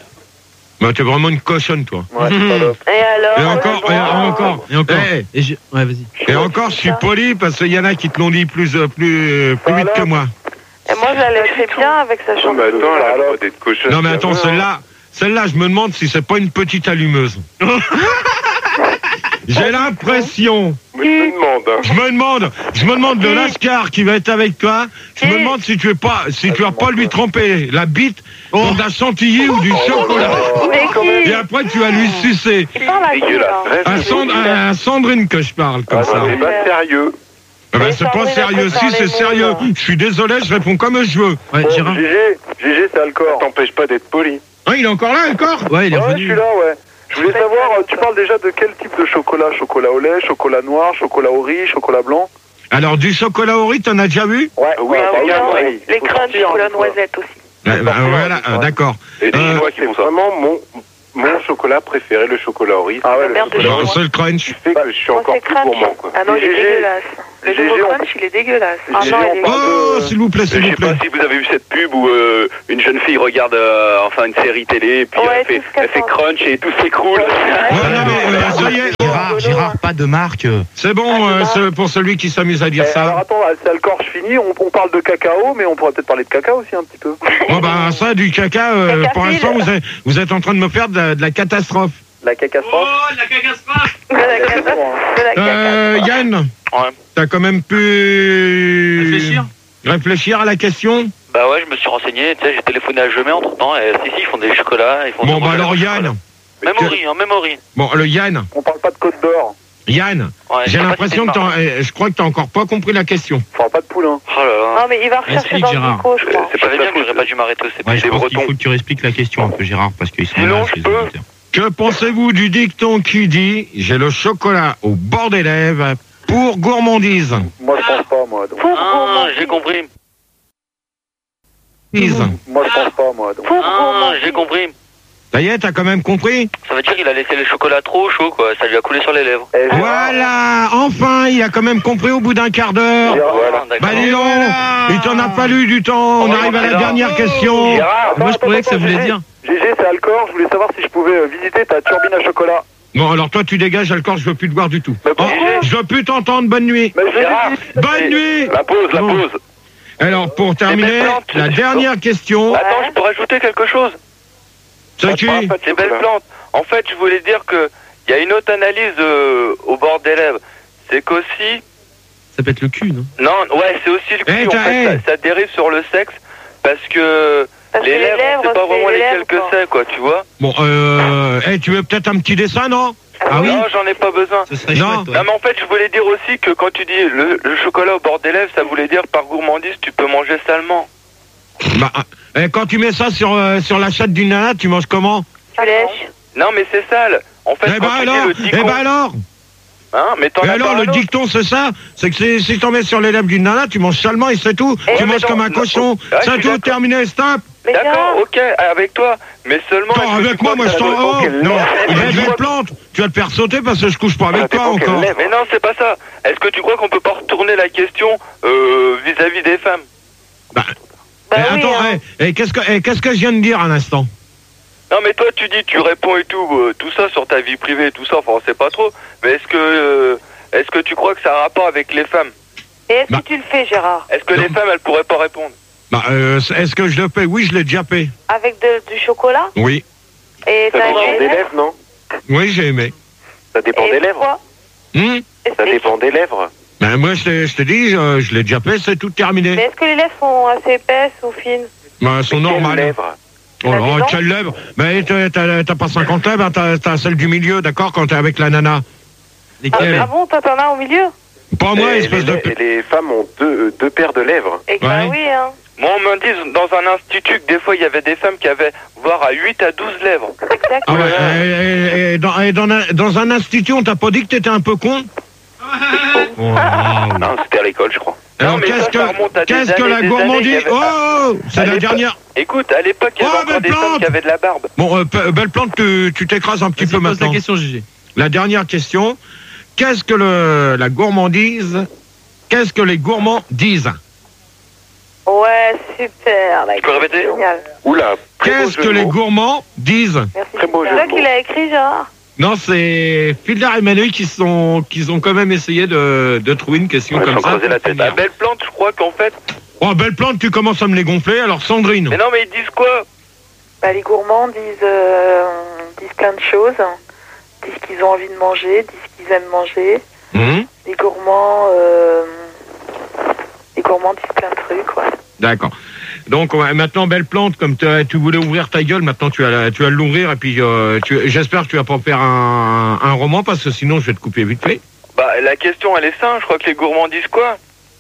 S2: Bah, t'es vraiment une cochonne, toi.
S7: Ouais, salope.
S6: Et alors
S2: Et
S6: euh,
S2: encore,
S6: bon,
S2: et encore,
S3: Et encore.
S2: Eh,
S3: Et j'ai- Ouais, vas-y.
S2: et encore, je suis poli parce qu'il y en a qui te l'ont dit plus, euh, plus, euh, plus vite que moi.
S6: Et moi, je la laisserai bien avec sa
S5: Non, mais
S6: chantilly.
S5: attends, elle a le droit d'être cochonne.
S2: Non, mais attends,
S5: ça va.
S2: celle-là, celle-là, je me demande si c'est pas une petite allumeuse. J'ai l'impression,
S5: Mais je me demande, hein.
S2: je me demande, je me demande de Lascar qui va être avec toi. Je me demande si tu es pas, si tu vas pas lui tremper la bite dans de la chantilly ou du chocolat.
S6: Mais qui
S2: Et après, tu vas lui sucer.
S6: Il parle à qui,
S5: Dégueulasse.
S6: là
S5: Reste
S2: À, Sand- à Sandrine que je parle comme
S5: Ah,
S2: ça.
S5: non, c'est pas sérieux.
S2: Ah ben,
S6: Mais
S2: c'est pas
S6: Sandrine,
S2: sérieux.
S6: après,
S2: Si, c'est
S6: parlez-nous,
S2: sérieux.
S6: là.
S2: Je suis désolé, je réponds comme je veux.
S3: Ouais,
S7: Bon,
S3: Gérard.
S7: G G, G G, c'est
S5: Ça
S7: Alcor.
S5: t'empêche pas d'être poli.
S2: Hein, il est encore là, encore?
S3: Ouais, il est
S7: Ouais, je
S3: revenu.
S7: suis là, ouais. Je voulais savoir, euh, tu parles déjà de quel type de chocolat? Chocolat au lait, chocolat noir, chocolat au riz, chocolat blanc?
S2: Alors, du chocolat au riz, t'en as déjà vu?
S7: Ouais,
S5: Oui,
S6: Ah
S5: bah
S6: oui,
S5: oui,
S6: non,
S5: oui.
S6: les
S7: Faut
S6: crunchs,
S7: sortir,
S4: Chocolat
S7: des fois.
S4: noisette aussi.
S2: Ouais, bah, voilà, euh, d'accord.
S5: Et les
S2: Euh,
S5: Chinois qui font ça. Vraiment mon, mon chocolat préféré, le chocolat au riz.
S7: Ah ouais, le
S4: Merde de
S7: chocolat.
S2: Non, c'est le crunch.
S5: Qui fait que je suis
S6: Moi,
S5: encore
S6: c'est
S5: plus
S6: crunch.
S5: gourmand, quoi.
S4: Ah non, il est
S7: G G.
S4: dégueulasse. Le
S7: G G,
S4: nouveau
S7: on-
S4: crunch, il est dégueulasse.
S6: Ah
S7: G G,
S6: non,
S7: on
S6: il est-
S7: parle
S2: Oh,
S7: de-
S2: s'il vous plaît,
S9: Je
S2: s'il vous
S9: sais pas
S2: plaît.
S9: si vous avez vu cette pub où euh, une jeune fille regarde euh, enfin une série télé et puis
S6: Ouais,
S9: elle, fait,
S6: tout ce qu'elle
S9: elle fait
S6: pense.
S9: crunch et tout s'écroule.
S2: Ouais, non, mais euh, ça y est,
S3: Gérard, pas de marque.
S2: C'est bon euh, ce- pour celui qui s'amuse à dire
S7: Eh, alors
S2: ça.
S7: attends, c'est Alcor, je finis. On, on parle de cacao, mais on pourrait peut-être parler de caca aussi un petit peu.
S2: Bon bah ça, du caca, euh, pour
S6: Cacafile.
S2: l'instant, vous êtes, vous êtes en train de me faire de la, de la catastrophe.
S7: La cacastrophe.
S3: Oh, la catastrophe.
S6: De la caca. De la caca.
S2: Euh, Yann,
S8: Ouais.
S2: t'as quand même pu...
S3: Réfléchir.
S2: Réfléchir à la question.
S8: Bah ouais, je me suis renseigné, tu sais, j'ai téléphoné à Jemé entre temps, et si, si, ils font des chocolats, ils font
S2: Bon
S8: des
S2: bah
S8: chocolats,
S2: alors
S8: des
S2: Yann,
S8: chocolats. Même au riz, hein, même au riz.
S2: bon le Yann,
S7: On parle pas de côte d'or.
S2: Yann,
S8: Ouais, je
S2: j'ai
S8: sais pas
S2: l'impression
S8: si
S2: que
S8: c'est
S2: t'en- euh, je crois que t'as encore pas compris la question.
S7: On parle pas de poulain.
S8: Oh là là.
S6: Non, mais il va rechercher
S3: Explique,
S6: dans le
S3: Gérard.
S6: micro, je crois.
S8: C'est pas bien que j'aurais pas dû m'arrêter, c'est
S3: Ouais,
S8: plus
S3: je
S8: des
S3: pense qu'il
S8: bretons.
S3: faut que tu réexpliques la question un peu, Gérard, parce qu'ils sont
S8: Sinon,
S3: là,
S8: je
S3: ces
S8: peux.
S3: auditeurs.
S2: Que pensez-vous du dicton qui dit « J'ai le chocolat au bord des lèvres pour gourmandise
S7: Moi, je pense pas, moi. Donc.
S6: Pour
S8: Ah,
S6: gourmandise.
S8: j'ai compris.
S2: Dise.
S7: Moi, je pense pas, moi. Donc.
S6: Pour
S8: Ah,
S6: gourmandise.
S8: j'ai compris.
S2: Ça y est, t'as quand même compris?
S8: Ça veut dire qu'il a laissé le chocolat trop chaud, quoi. Ça lui a coulé sur les lèvres.
S7: Eh, Gérard,
S2: Voilà, enfin, il a quand même compris au bout d'un quart d'heure.
S7: Gérard,
S8: Voilà, d'accord.
S2: Bah dis donc, il t'en a fallu du temps, on
S8: Oh,
S2: arrive à la
S8: Gérard.
S2: dernière question.
S7: Gérard,
S3: Moi, je
S7: attends,
S3: croyais que ça
S7: attends,
S3: voulait
S7: Gégé.
S3: dire.
S7: Gégé, c'est Alcor. Je voulais savoir si je pouvais euh, visiter ta turbine à chocolat.
S2: Bon, alors toi, tu dégages, Alcor, je veux plus te voir du tout.
S7: Mais
S2: Oh,
S7: pourquoi
S2: je veux plus t'entendre, bonne nuit.
S7: Mais
S9: Gérard.
S7: Gégé,
S2: Bonne nuit.
S9: La pause, la
S2: Bon.
S9: pause.
S2: Alors, pour terminer,
S8: belle plante,
S2: la
S8: tu-
S2: dernière question,
S8: Attends, je peux rajouter quelque chose.
S2: c'est qui?
S8: C'est belle plante. En fait, je voulais dire que il y a une autre analyse euh, au bord des lèvres. C'est qu'aussi,
S3: Ça peut être le cul, non?
S8: non, ouais, c'est aussi le
S2: Eh,
S8: cul. En
S2: t'as-
S8: fait,
S2: eh.
S8: ça, ça dérive sur le sexe parce que
S6: Parce que
S8: les lèvres, c'est pas
S6: c'est
S8: vraiment
S6: les
S8: lesquelles
S6: lèvres,
S8: que
S6: quoi.
S8: c'est, quoi, tu vois.
S2: Bon, euh, eh, tu veux peut-être un petit dessin, non? Ah oui?
S8: Non, j'en ai pas besoin.
S3: Ce serait
S2: Non.
S3: chouette, ouais.
S8: Non, mais en fait, je voulais dire aussi que quand tu dis le, le chocolat au bord des lèvres, ça voulait dire par gourmandise, tu peux manger salement.
S2: Bah, eh, quand tu mets ça sur, euh, sur la chatte d'une nana, tu manges comment?
S6: Tu lèches.
S8: Non, mais c'est sale. En fait,
S2: Eh
S8: quand
S2: bah
S8: tu
S2: alors,
S8: dis le
S2: eh
S8: dicton,
S2: bah alors,
S8: hein, mais t'en
S2: et
S8: as
S2: alors
S8: pas
S2: le
S8: un autre.
S2: dicton c'est ça, c'est que c'est- si t'en mets sur les lèvres d'une nana, tu manges salement et c'est tout.
S8: Eh,
S2: tu
S8: mais
S2: manges
S8: non,
S2: comme un
S8: non,
S2: cochon.
S8: ouais, je
S2: c'est
S8: suis
S2: tout,
S8: d'accord.
S2: terminé, stop.
S6: Mais
S8: D'accord,
S6: Gérard,
S8: ok, avec toi. Mais seulement.
S2: Attends,
S8: est-ce que tu
S2: avec
S8: crois
S2: moi, moi
S8: que
S2: je
S8: ça
S2: t'en...
S8: doit-
S2: Oh,
S8: Ok,
S2: non,
S8: lèvres,
S2: il
S8: mais
S2: est
S8: tu
S2: belle
S8: crois-
S2: plante. Tu vas te faire sauter parce que je couche pas avec toi encore.
S8: Mais non, c'est pas ça. Est-ce que tu crois qu'on peut pas retourner la question euh, vis-à-vis des femmes?
S2: Bah,
S6: bah
S2: eh,
S6: oui,
S2: attends,
S6: hein.
S2: eh, eh, qu'est-ce que eh, qu'est-ce que je viens de dire à l'instant?
S8: Non, mais toi, tu dis, tu réponds et tout, euh, tout ça sur ta vie privée, tout ça. Enfin, on sait pas trop. Mais est-ce que, euh, est-ce que tu crois que ça a un rapport avec les femmes?
S6: Et est-ce
S2: Bah.
S6: que tu le fais, Gérard?
S8: Est-ce que
S2: Non.
S8: les femmes, elles pourraient pas répondre?
S2: Bah, euh, est-ce que je le fais? Oui, je l'ai déjà fait.
S6: Avec de- du chocolat?
S2: Oui,
S6: Et
S5: Ça
S6: t'as
S5: dépend
S6: aimé
S5: des lèvres, non?
S2: oui, j'ai aimé.
S5: Ça dépend
S6: Et
S5: des lèvres.
S6: pourquoi?
S2: Hum
S5: Ça dépend des lèvres.
S2: Ben moi, je t'ai je t'ai dit, je, je l'ai déjà fait, c'est tout
S6: Mais
S2: terminé.
S6: est-ce que les lèvres sont assez épaisses ou fines?
S2: Ben, elles sont
S5: Mais quelles
S2: normales.
S5: lèvres?
S2: Oh
S6: T'as
S2: là,
S6: des dents
S2: quelle lèvre? Ben, t'as- t'as t'as pas cinquante lèvres, hein, t'as t'as celle du milieu, d'accord, quand t'es avec la nana.
S6: Ah,
S3: Lesquels?
S6: ah bon, toi t'en as au milieu?
S2: Pas moi,
S5: Et
S2: espèce
S5: les,
S2: de...
S5: lè- les femmes ont deux, euh, deux paires de lèvres.
S6: Et que
S2: Ouais.
S6: bah oui, hein.
S8: Moi, on me dit dans un institut que des fois, il y avait des femmes qui avaient voire à huit à douze lèvres.
S2: Ah
S6: Exactement.
S2: ouais, et, et- et dans, et dans un, dans un institut, on t'a pas dit que t'étais un peu con? Oh, waouh.
S9: Non, c'était à l'école, je crois.
S2: Alors,
S8: Non, mais
S2: qu'est-ce
S8: ça, ça remonte à
S2: que,
S8: des
S2: qu'est-ce que
S8: années,
S2: la
S8: des
S2: gourmandise...
S8: années, il y avait-
S2: Oh, c'est
S8: À
S2: la
S8: l'époque-
S2: dernière...
S8: Écoute, à l'époque, il y avait
S2: Oh,
S8: encore
S2: belle
S8: des femmes
S2: plante
S8: qui avaient de la barbe.
S2: Bon, euh, Pe- belle plante, tu tu t'écrases un petit
S3: Vas-y,
S2: peu
S3: pose
S2: maintenant.
S3: la question, Gégé.
S2: La dernière question. Qu'est-ce que le, la gourmandise... Qu'est-ce que les gourmands disent?
S6: Ouais, super. La
S8: Tu peux répéter?
S6: Génial.
S5: Oula, très beau
S2: Qu'est-ce
S5: jeu
S2: que
S5: de
S2: les
S5: mots.
S2: gourmands disent?
S6: Merci.
S5: Très beau
S6: C'est
S5: jeu
S6: toi
S5: de
S6: qui
S5: mots.
S6: l'as écrit, Gérard?
S2: Non, c'est Fiedler et Manu qui sont, qui ont quand même essayé de, de trouver une question
S9: Ouais,
S2: comme
S9: sans
S2: ça.
S9: creuser la
S2: pour
S9: tête.
S8: Bah,
S2: finir.
S8: belle plante, je crois qu'en fait.
S2: Oh, belle plante, tu commences à me les gonfler. Alors, Sandrine.
S8: Mais non, mais ils disent quoi?
S4: Bah, les gourmands disent, euh, disent plein de choses. Disent qu'ils ont envie de manger, disent qu'ils aiment manger.
S2: Hum,
S4: Les gourmands, euh, les gourmands disent plein de trucs, ouais.
S2: D'accord. Donc, ouais, maintenant, belle plante, comme t'as- tu voulais ouvrir ta gueule, maintenant tu vas, la- tu vas l'ouvrir. Et puis, euh, tu- j'espère que tu vas pas faire un, un roman, parce que sinon, je vais te couper vite fait.
S8: Bah, la question, elle est simple. Je crois que les gourmands disent quoi?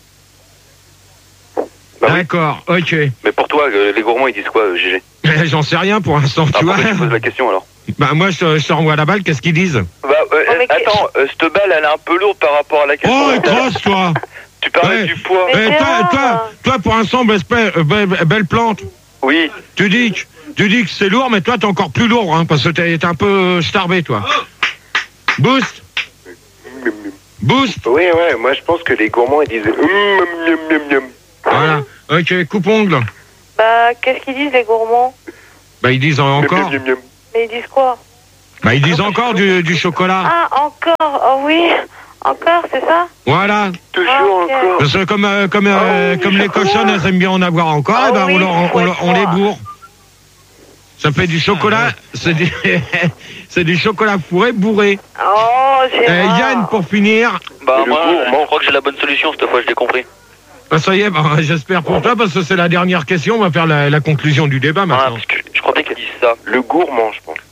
S9: Bah oui.
S2: D'accord, ok.
S9: Mais pour toi, euh, les gourmands, ils disent quoi, euh, G G?
S2: J'en sais rien pour l'instant,
S9: Ah,
S2: tu vois.
S9: pourquoi tu poses la question alors?
S2: Bah, moi, je, te- je te renvoie la balle, qu'est-ce qu'ils disent?
S8: Bah, euh,
S6: Oh, mais que-
S8: attends, euh, cette balle, elle est un peu lourde par rapport à la question.
S2: Oh, crosse, toi.
S8: Tu parlais
S2: Ouais.
S8: du poids.
S6: Mais
S2: Eh, toi,
S6: Gérard.
S2: toi, toi, pour un semble, espèce- euh, belle, belle plante,
S8: Oui.
S2: tu dis, que- tu dis que c'est lourd, mais toi, t'es encore plus lourd, hein, parce que t'es t'es un peu starbé, toi. Boost, boost.
S5: Oui, ouais, moi je pense que les gourmands ils disent hum, hum, hum, hum, hum.
S2: Voilà. Ok, coupe-ongle.
S6: Bah, qu'est-ce qu'ils disent, les gourmands?
S2: Bah, ils disent encore.
S5: Hum, hum, hum.
S6: Mais ils disent quoi?
S2: Bah, ils disent encore du, du chocolat.
S6: Ah, encore, oh oui, encore, c'est ça?
S2: Voilà.
S5: Toujours
S6: Ah, ok.
S5: encore.
S2: Parce que comme, euh, comme, euh,
S5: Oh,
S2: comme
S5: du
S2: les
S5: chocolat.
S2: cochonnes, elles aiment bien en avoir encore,
S6: Oh
S2: eh ben,
S6: oui,
S2: on, leur- on,
S6: faut
S2: leur-
S6: être
S2: on les
S6: fort.
S2: bourre. Ça fait du chocolat, c'est du, c'est du chocolat fourré bourré.
S6: Oh,
S2: Euh,
S6: Gérard.
S2: Yann, pour finir,
S8: Bah,
S5: Et le
S8: moi,
S5: gourmand.
S8: je crois que j'ai la bonne solution cette fois, je l'ai compris.
S2: bah, ça y est, bah, j'espère pour toi, parce que c'est la dernière question, on va faire la, la conclusion du débat
S8: Ah,
S2: maintenant.
S8: parce que je, je crois bien qu'elle dit ça.
S5: Le gourmand, je pense.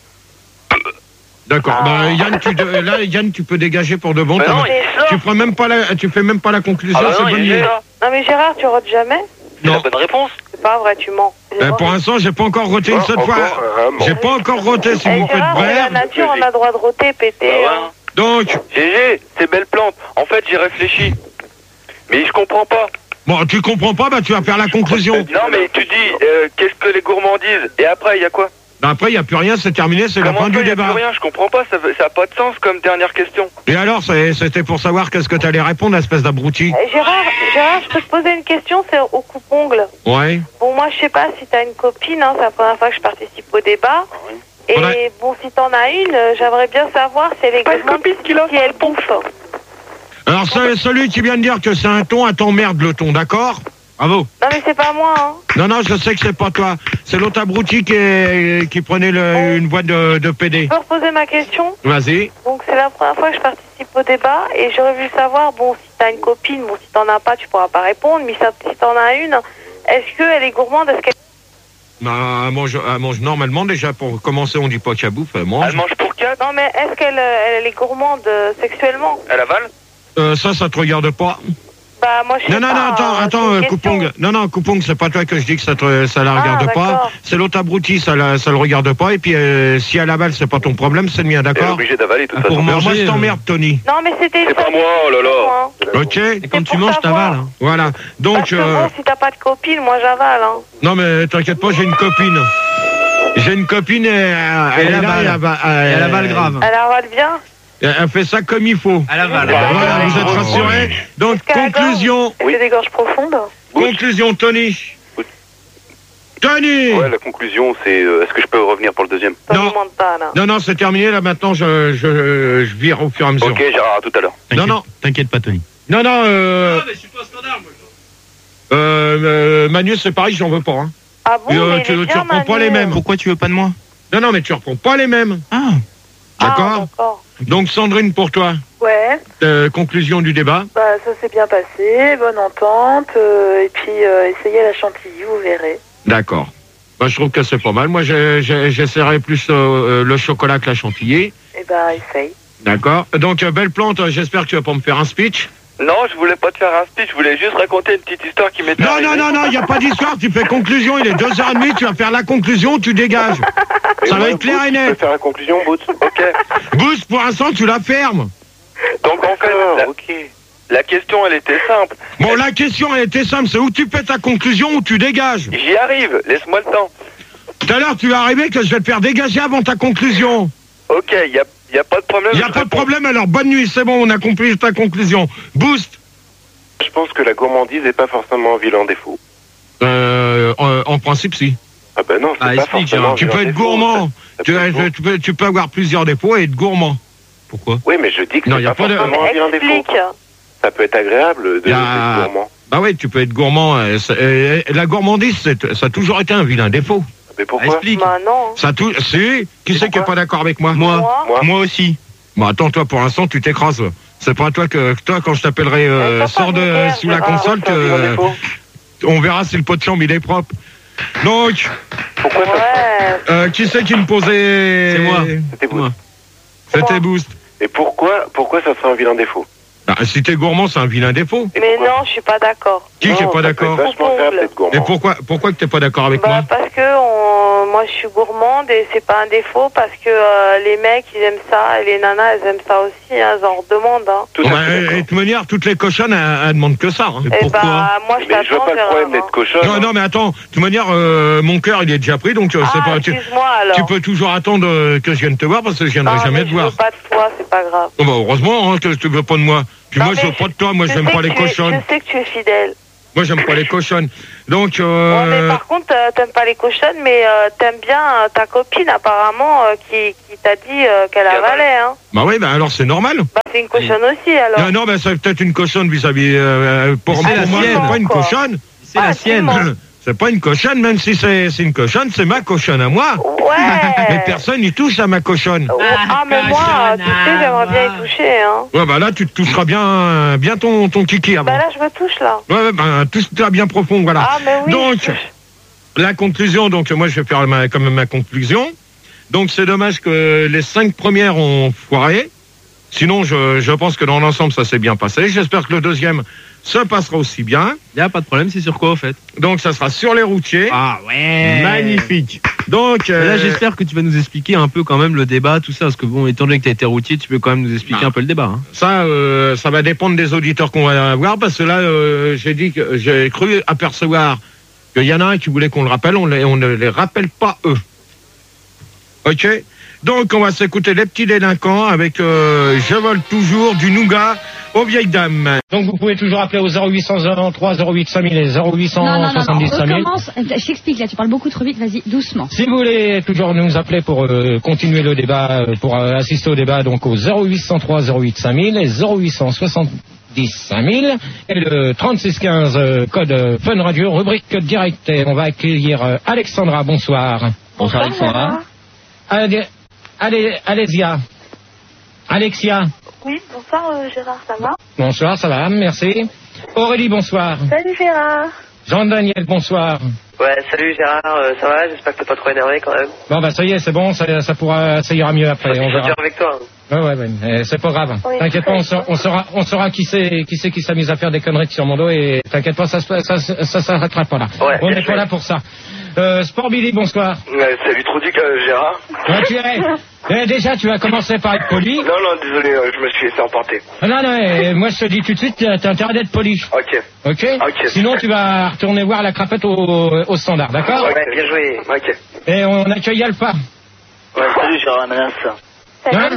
S2: D'accord,
S6: Ah.
S2: bah, Yann, tu, de- là, Yann, tu peux dégager pour de bon.
S8: Mais
S2: t'as-
S8: non,
S6: C'est ça.
S2: tu feras même pas la, tu fais même pas la conclusion,
S8: Ah bah
S2: c'est
S8: non,
S2: bonne
S8: il est
S2: idée.
S8: ça.
S6: Non, mais Gérard, tu rates jamais?
S8: C'est la
S2: Non.
S8: bonne réponse.
S6: C'est pas vrai, tu mens.
S2: Euh, pour l'instant, j'ai pas encore roté une
S5: Oh,
S2: seule
S5: encore
S2: fois.
S5: un mort.
S2: J'ai pas encore roté, si
S6: Eh,
S2: vous faites
S6: Gérard, c'est la
S2: bref.
S6: nature, on a droit de roter, péter.
S8: Bah ouais.
S6: hein.
S2: Donc,
S8: G G, c'est belle plante. En fait, j'ai réfléchi. Mais je comprends pas.
S2: bon, tu comprends pas, bah, tu vas faire la conclusion.
S8: Non, mais tu dis, euh, qu'est-ce que les gourmandises? Et après, il y a quoi?
S2: Bah, après, il y a plus rien, c'est terminé, c'est la
S8: Comment
S2: fin
S8: ça,
S2: du
S8: y a
S2: débat.
S8: plus rien? Je comprends pas, ça, veut- ça a pas de sens comme dernière question.
S2: Et alors, c'est- c'était pour savoir qu'est-ce que t'allais répondre, espèce d'abruti.
S6: Eh, Gérard, Gérard, je peux te poser une question, c'est au coupe-ongle.
S2: Ouais.
S6: Bon, moi, je sais pas si t'as une copine, hein, c'est la première fois que je participe au débat. Et
S2: Ouais.
S6: bon, si t'en as une, euh, j'aimerais bien savoir si elle est gourmande, si elle bouffe.
S2: Alors, ce- celui qui vient de dire que c'est un ton, à t'emmerde le ton, d'accord? Bravo.
S6: Non, mais c'est pas moi, hein.
S2: Non, non, je sais que c'est pas toi. C'est l'autre abruti qui, est- qui prenait le- une boîte de, de P D.
S6: Je peux reposer ma question?
S2: Vas-y.
S6: Donc, c'est la première fois que je participe au débat et j'aurais voulu savoir, bon, si t'as une copine, bon, si t'en as pas, tu pourras pas répondre, mais ça- si t'en as une, est-ce qu'elle est gourmande? Est-ce qu'elle...
S2: Bah, elle mange, elle mange normalement, déjà, pour commencer, on dit pas qu'elle bouffe, elle mange.
S8: Elle mange pour quatre?
S6: Non, mais est-ce qu'elle euh, elle est gourmande euh, sexuellement?
S8: Elle avale?
S2: Euh, ça, ça te regarde pas.
S6: Bah, moi, je sais
S2: Non, non,
S6: pas,
S2: non, attends,
S6: hein,
S2: attends,
S6: c'est une
S2: euh,
S6: question.
S2: Coupong. Non, non, Coupong, c'est pas toi que je dis que ça, te, ça la
S6: Ah,
S2: regarde pas.
S6: d'accord.
S2: C'est l'autre abruti, ça, la, ça le regarde pas. Et puis, euh, si elle avale, c'est pas ton problème, c'est le mien,
S9: Elle est
S2: d'accord?
S9: obligée d'avaler, de toute
S3: Ah, pour
S9: façon.
S3: moi.
S2: Alors, moi,
S3: manger,
S2: je t'emmerde, Tony.
S6: Non, mais c'était...
S9: C'est pas moi, oh là là.
S6: Hein.
S2: Ok?
S3: Et quand
S6: C'est
S3: tu
S6: pour
S3: manges,
S6: savoir.
S3: t'avales. hein.
S2: Voilà. Donc,
S6: Parce que
S2: euh,
S6: bon, si t'as pas de copine, moi, j'avale, hein.
S2: non, mais t'inquiète pas, j'ai une copine. J'ai une copine et euh, elle,
S3: Elle
S2: est là,
S3: avale.
S2: elle avale,
S3: Et elle avale grave.
S6: Elle avale bien?
S2: Elle, elle fait ça comme il faut.
S3: Elle avale.
S2: Voilà, vous êtes rassurés? Donc,
S6: Est-ce qu'elle
S2: conclusion.
S4: C'est des gorges profondes.
S2: Conclusion, Tony. Tony!
S9: Ouais, la conclusion, c'est euh, est-ce que je peux revenir pour le deuxième?
S6: Ça
S2: Non.
S6: ne demande pas, là.
S2: Non, non, c'est terminé, là, maintenant, je, je, je vire au fur et à mesure.
S9: Ok, Gérard, à tout à l'heure.
S2: Non, non.
S3: T'inquiète pas, Tony.
S2: Non, non, euh,
S3: mais je suis pas standard, moi.
S2: euh, euh, Manu, c'est pareil, j'en veux pas, hein.
S6: Ah bon,
S2: Euh,
S6: mais
S2: tu-
S6: il est
S2: tu
S6: bien,
S2: reprends pas
S6: Manu.
S2: les mêmes.
S3: Pourquoi tu veux pas de moi?
S2: Non, non, mais tu reprends pas les mêmes.
S3: Ah.
S6: Ah,
S2: D'accord?
S6: d'accord.
S2: Donc, Sandrine, pour toi,
S4: Ouais,
S2: euh, conclusion du débat.
S4: bah ça s'est bien passé, bonne entente, euh, et puis euh, essayez la chantilly, vous verrez.
S2: D'accord. Bah, je trouve que c'est pas mal. Moi, j'ai- j'ai- j'essaierai plus euh, euh, le chocolat que la chantilly.
S4: Et bah essaye.
S2: D'accord. Donc, euh, belle plante, euh, j'espère que tu vas pas me faire un speech.
S8: Non, je voulais pas te faire un speech, je voulais juste raconter une petite histoire qui m'était
S2: Non,
S8: arrivée.
S2: non, non, non, il n'y a pas d'histoire. Tu fais conclusion, il est deux heures trente, tu vas faire la conclusion, tu dégages. Ça va être clair et
S5: Tu peux
S2: net.
S5: faire la conclusion, Boots?
S8: Ok.
S2: Boost, pour l'instant, tu la fermes.
S8: Donc en fait,
S5: D'accord,
S8: la,
S5: ok.
S8: la question elle était simple.
S2: Bon, la question, elle était simple. C'est où tu fais ta conclusion ou tu dégages.
S8: J'y arrive, laisse-moi le temps.
S2: Tout à l'heure, tu vas arriver que je vais te faire dégager avant ta conclusion.
S8: Ok, y a, y a pas de problème.
S2: Il n'y a
S8: je
S2: pas de
S8: réponds.
S2: problème, alors bonne nuit, c'est bon, on a compris ta conclusion. Boost.
S5: Je pense que la gourmandise n'est pas forcément un vilain défaut.
S2: Euh, en, en principe, si.
S5: Ah ben non, c'est
S3: Ah,
S5: pas
S3: explique,
S5: forcément
S3: Gérard.
S5: un
S2: Tu
S5: vilain
S2: peux être
S5: défaut,
S2: gourmand.
S5: ça- ça
S2: Tu,
S5: peut être bon.
S2: tu peux, tu peux avoir plusieurs défauts et être gourmand. Pourquoi?
S5: Oui, mais je dis que
S2: Non,
S5: c'est
S2: y a
S5: pas
S2: pas de-
S5: forcément un vilain défaut.
S6: Explique.
S5: Ça peut être agréable de
S2: Y a-
S5: d'être gourmand.
S2: Bah oui, tu peux être gourmand. euh, c'est- euh, la gourmandise, c'est- ça a toujours été un vilain défaut.
S5: Mais pourquoi?
S3: Explique.
S6: Bah non.
S2: Ça a tout. Si. Qui c'est qui est pas d'accord avec moi?
S3: Moi.
S6: Moi.
S5: Moi.
S3: aussi.
S2: Bon, attends, toi, pour l'instant, tu t'écrases. C'est pas toi que toi, quand je t'appellerai euh,
S6: Mais t'as
S2: sors
S6: pas
S2: de
S6: vulgaire,
S2: sous la
S6: Gérard.
S2: console,
S5: C'est un vilain
S2: que
S5: défaut.
S2: on verra si le pot de chambre il est propre. Donc,
S5: Pourquoi ça?
S6: Ouais.
S2: euh, qui c'est qui me posait?
S3: C'est moi.
S5: C'était Boots.
S3: Moi.
S2: C'était Boost.
S5: Et pourquoi, pourquoi ça serait un vilain défaut?
S2: Bah, si t'es gourmand, c'est un vilain défaut.
S5: Et
S6: Mais
S5: pourquoi?
S6: non, je suis pas d'accord.
S2: Qui
S5: Non,
S2: qui est pas
S5: ça peut
S2: d'accord?
S5: être vachement agréable d'être gourmand.
S2: Et pourquoi, pourquoi que t'es pas d'accord avec
S6: Bah
S2: moi?
S6: parce que on- moi je suis gourmande et c'est pas un défaut parce que euh, les mecs ils aiment ça et les nanas elles aiment ça aussi, hein, elles en redemandent. Hein.
S5: Tout
S2: Bon,
S5: à
S2: bah,
S5: fait
S2: et
S5: d'accord.
S2: de toute manière, toutes les cochonnes, elles, elles demandent que ça. hein.
S3: Mais
S6: Et
S3: pourquoi?
S6: bah moi je
S5: Mais je vois
S6: t'attends
S5: pas le problème
S6: Gérard.
S5: d'être cochonne.
S2: Non, non, mais attends, de toute manière, euh, mon cœur, il est déjà pris, donc euh, c'est
S6: Ah,
S2: pas. Tu,
S6: excuse-moi alors.
S2: tu peux toujours attendre euh, que je vienne te voir parce que je viendrai
S6: Ah,
S2: jamais
S6: mais
S2: te
S6: je
S2: voir.
S6: veux pas de toi, c'est pas grave.
S2: Bon, bah, heureusement hein, que tu veux pas de moi. Puis
S6: Non,
S2: moi, je
S6: mais
S2: veux pas de toi, moi,
S6: je
S2: j'aime
S6: sais
S2: pas
S6: que
S2: les
S6: tu es-
S2: cochonnes.
S6: Je sais que tu es fidèle.
S2: Moi, j'aime pas les cochonnes. Donc, euh...
S6: Ouais, mais par contre, euh, t'aimes pas les cochonnes, mais euh, t'aimes bien euh, ta copine, apparemment, euh, qui, qui t'a dit euh, qu'elle avalait, hein.
S2: Bah oui, bah alors c'est normal.
S6: Bah, c'est une cochonne aussi, alors.
S2: Non, non, mais c'est peut-être une cochonne vis-à-vis... Euh, pour
S3: C'est
S2: moi,
S3: la
S2: pour moi,
S3: sienne,
S2: c'est pas une
S6: quoi.
S2: cochonne.
S3: C'est
S6: Ah,
S3: la sienne.
S6: absolument.
S2: C'est pas une cochonne, même si c'est c'est une cochonne, c'est ma cochonne à moi.
S6: Ouais.
S2: Mais personne n'y touche à ma cochonne.
S6: Ouais. Ah, mais moi, euh, tu sais, j'aimerais bien y toucher, hein.
S2: Ouais, bah là, tu te toucheras bien, bien ton, ton kiki avant.
S6: Bah là, je me touche, là.
S2: Ouais, ouais, bah, touche-toi bien profond, voilà.
S6: Ah, mais oui.
S2: Donc,
S6: je touche.
S2: la conclusion, donc moi je vais faire ma, comme ma conclusion. Donc c'est dommage que les cinq premières ont foiré. Sinon, je, je pense que dans l'ensemble, ça s'est bien passé. J'espère que le deuxième se passera aussi bien.
S3: Il n'y a pas de problème, c'est sur quoi, au fait?
S2: Donc ça sera sur les routiers.
S3: Ah ouais.
S2: Magnifique. Donc
S3: Et
S2: euh,
S3: là, j'espère que tu vas nous expliquer un peu quand même le débat, tout ça, parce que bon, étant donné que tu as été routier, tu peux quand même nous expliquer
S2: Bah.
S3: un peu le débat. Hein.
S2: ça, euh, ça va dépendre des auditeurs qu'on va avoir, parce que là, euh, j'ai dit que j'ai cru apercevoir qu'il y en a un qui voulait qu'on le rappelle, on, les, on ne les rappelle pas eux. Ok. Donc on va s'écouter les petits délinquants avec euh, Je vole toujours du nougat aux vieilles dames. Donc vous pouvez toujours appeler au zéro huit cent trois zéro huit cinq mille et zéro huit cent
S10: Non, non, non, non,
S2: soixante-dix cinq mille.
S10: recommence. Je t'explique là, tu parles beaucoup trop vite, vas-y, doucement.
S2: Si vous voulez toujours nous appeler pour euh, continuer le débat, euh, pour euh, assister au débat, donc au zéro huit cent trois zéro huit cinq mille et zéro huit cent soixante-dix cinq mille et le trente-six quinze euh, code euh, Fun Radio, rubrique direct. Et on va accueillir euh, Alexandra, bonsoir.
S6: Bonsoir, Alexandra.
S2: Allez, allez, Alésia. Alexia.
S6: Oui, bonsoir, euh, Gérard, ça va?
S2: Bonsoir, ça va, merci. Aurélie, bonsoir.
S6: Salut, Gérard.
S2: Jean-Daniel, bonsoir.
S11: Ouais, salut Gérard, euh, ça va? J'espère que t'es pas trop énervé quand même.
S2: Bon bah ça y est, c'est bon, ça, ça pourra, ça ira mieux après, on
S11: Je
S2: verra.
S11: suis avec toi. hein.
S2: Ouais, ouais, ouais, mais c'est pas grave.
S6: Oui,
S2: T'inquiète pas, on,
S6: très
S2: saura, on, saura, on saura qui c'est qui, c'est qui s'amuse à faire des conneries sur mon dos et t'inquiète pas, ça, ça, ça, ça s'arrêtera pas là.
S11: Ouais,
S2: on
S11: bien
S2: n'est pas
S11: joué.
S2: là pour ça. Euh, Sport Billy, bonsoir.
S9: Ouais, salut Trudic, euh, Gérard.
S2: Ouais, tu es, eh, déjà, tu vas commencer par être poli.
S9: Non, non, désolé, euh, je me suis laissé emporter.
S2: Ah, non, non, eh, moi je te dis tout de suite, t'as t'as intérêt d'être poli.
S9: Ok.
S2: Ok,
S9: Ok.
S2: Sinon, tu vas retourner voir la crapette au, au standard, d'accord?
S11: Ouais, bien joué.
S9: Ok.
S2: Et on accueille Alpha.
S11: Ouais, salut Gérard Menace.
S2: Hein?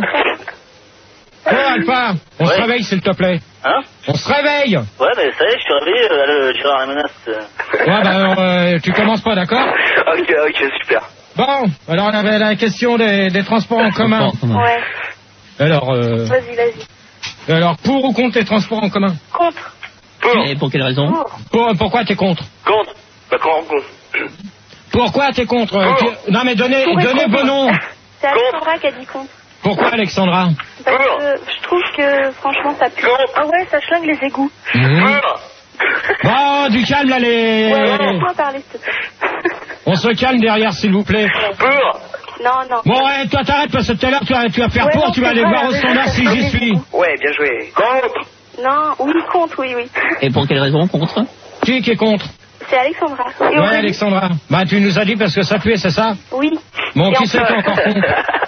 S2: Oh, Alpha, on
S11: Ouais.
S2: se réveille, s'il te plaît.
S11: Hein?
S2: On se réveille.
S11: Ouais, mais ça y est, je suis réveillé, euh, le Gérard Menace.
S2: Ouais, bah, alors, euh, tu commences pas, d'accord?
S9: Ok, ok, super.
S2: Bon, alors on avait la question des, des transports en commun.
S6: Ouais,
S2: Alors, euh,
S6: vas-y, vas-y.
S2: alors pour ou contre les transports en commun?
S6: Contre.
S9: Pour.
S3: Et pour quelle raison?
S6: Pour.
S2: Pour, pourquoi t'es contre?
S9: Contre. Bah, quand contre.
S2: Pourquoi t'es contre?
S9: Pour.
S2: Tu- Non mais donnez,
S6: Pour et
S2: donnez
S6: contre.
S2: vos noms.
S6: C'est Alexandra qui a dit contre.
S2: Pourquoi Alexandra?
S6: Parce
S9: Pour.
S6: que je trouve que, franchement, ça pue.
S9: Contre.
S6: Ah ouais, ça schlingue les égouts.
S2: Mhm.
S9: Pour.
S2: Bon, du calme là les...
S6: Ouais, ouais, laisse-moi parler, s'il te plaît.
S2: On se calme derrière s'il vous plaît.
S9: Pour.
S6: Non, non.
S2: Bon, ouais, toi t'arrêtes parce que tout à l'heure tu vas, tu vas faire
S6: Ouais,
S2: pour,
S6: non,
S2: tu vas
S6: c'est
S2: aller
S6: vrai,
S2: voir au
S6: mais-
S2: standard si j'y suis.
S11: Ouais, bien joué.
S9: Contre.
S6: Non, oui, contre, oui, oui.
S3: Et pour quelle raison contre?
S2: Qui qui est contre?
S6: C'est Alexandra. Et
S2: Ouais,
S6: Aurélie.
S2: Alexandra. Bah tu nous as dit parce que ça puait, c'est ça?
S6: Oui.
S2: Bon,
S6: Et
S2: qui
S6: on
S2: c'est
S6: peut-
S2: qui est encore contre?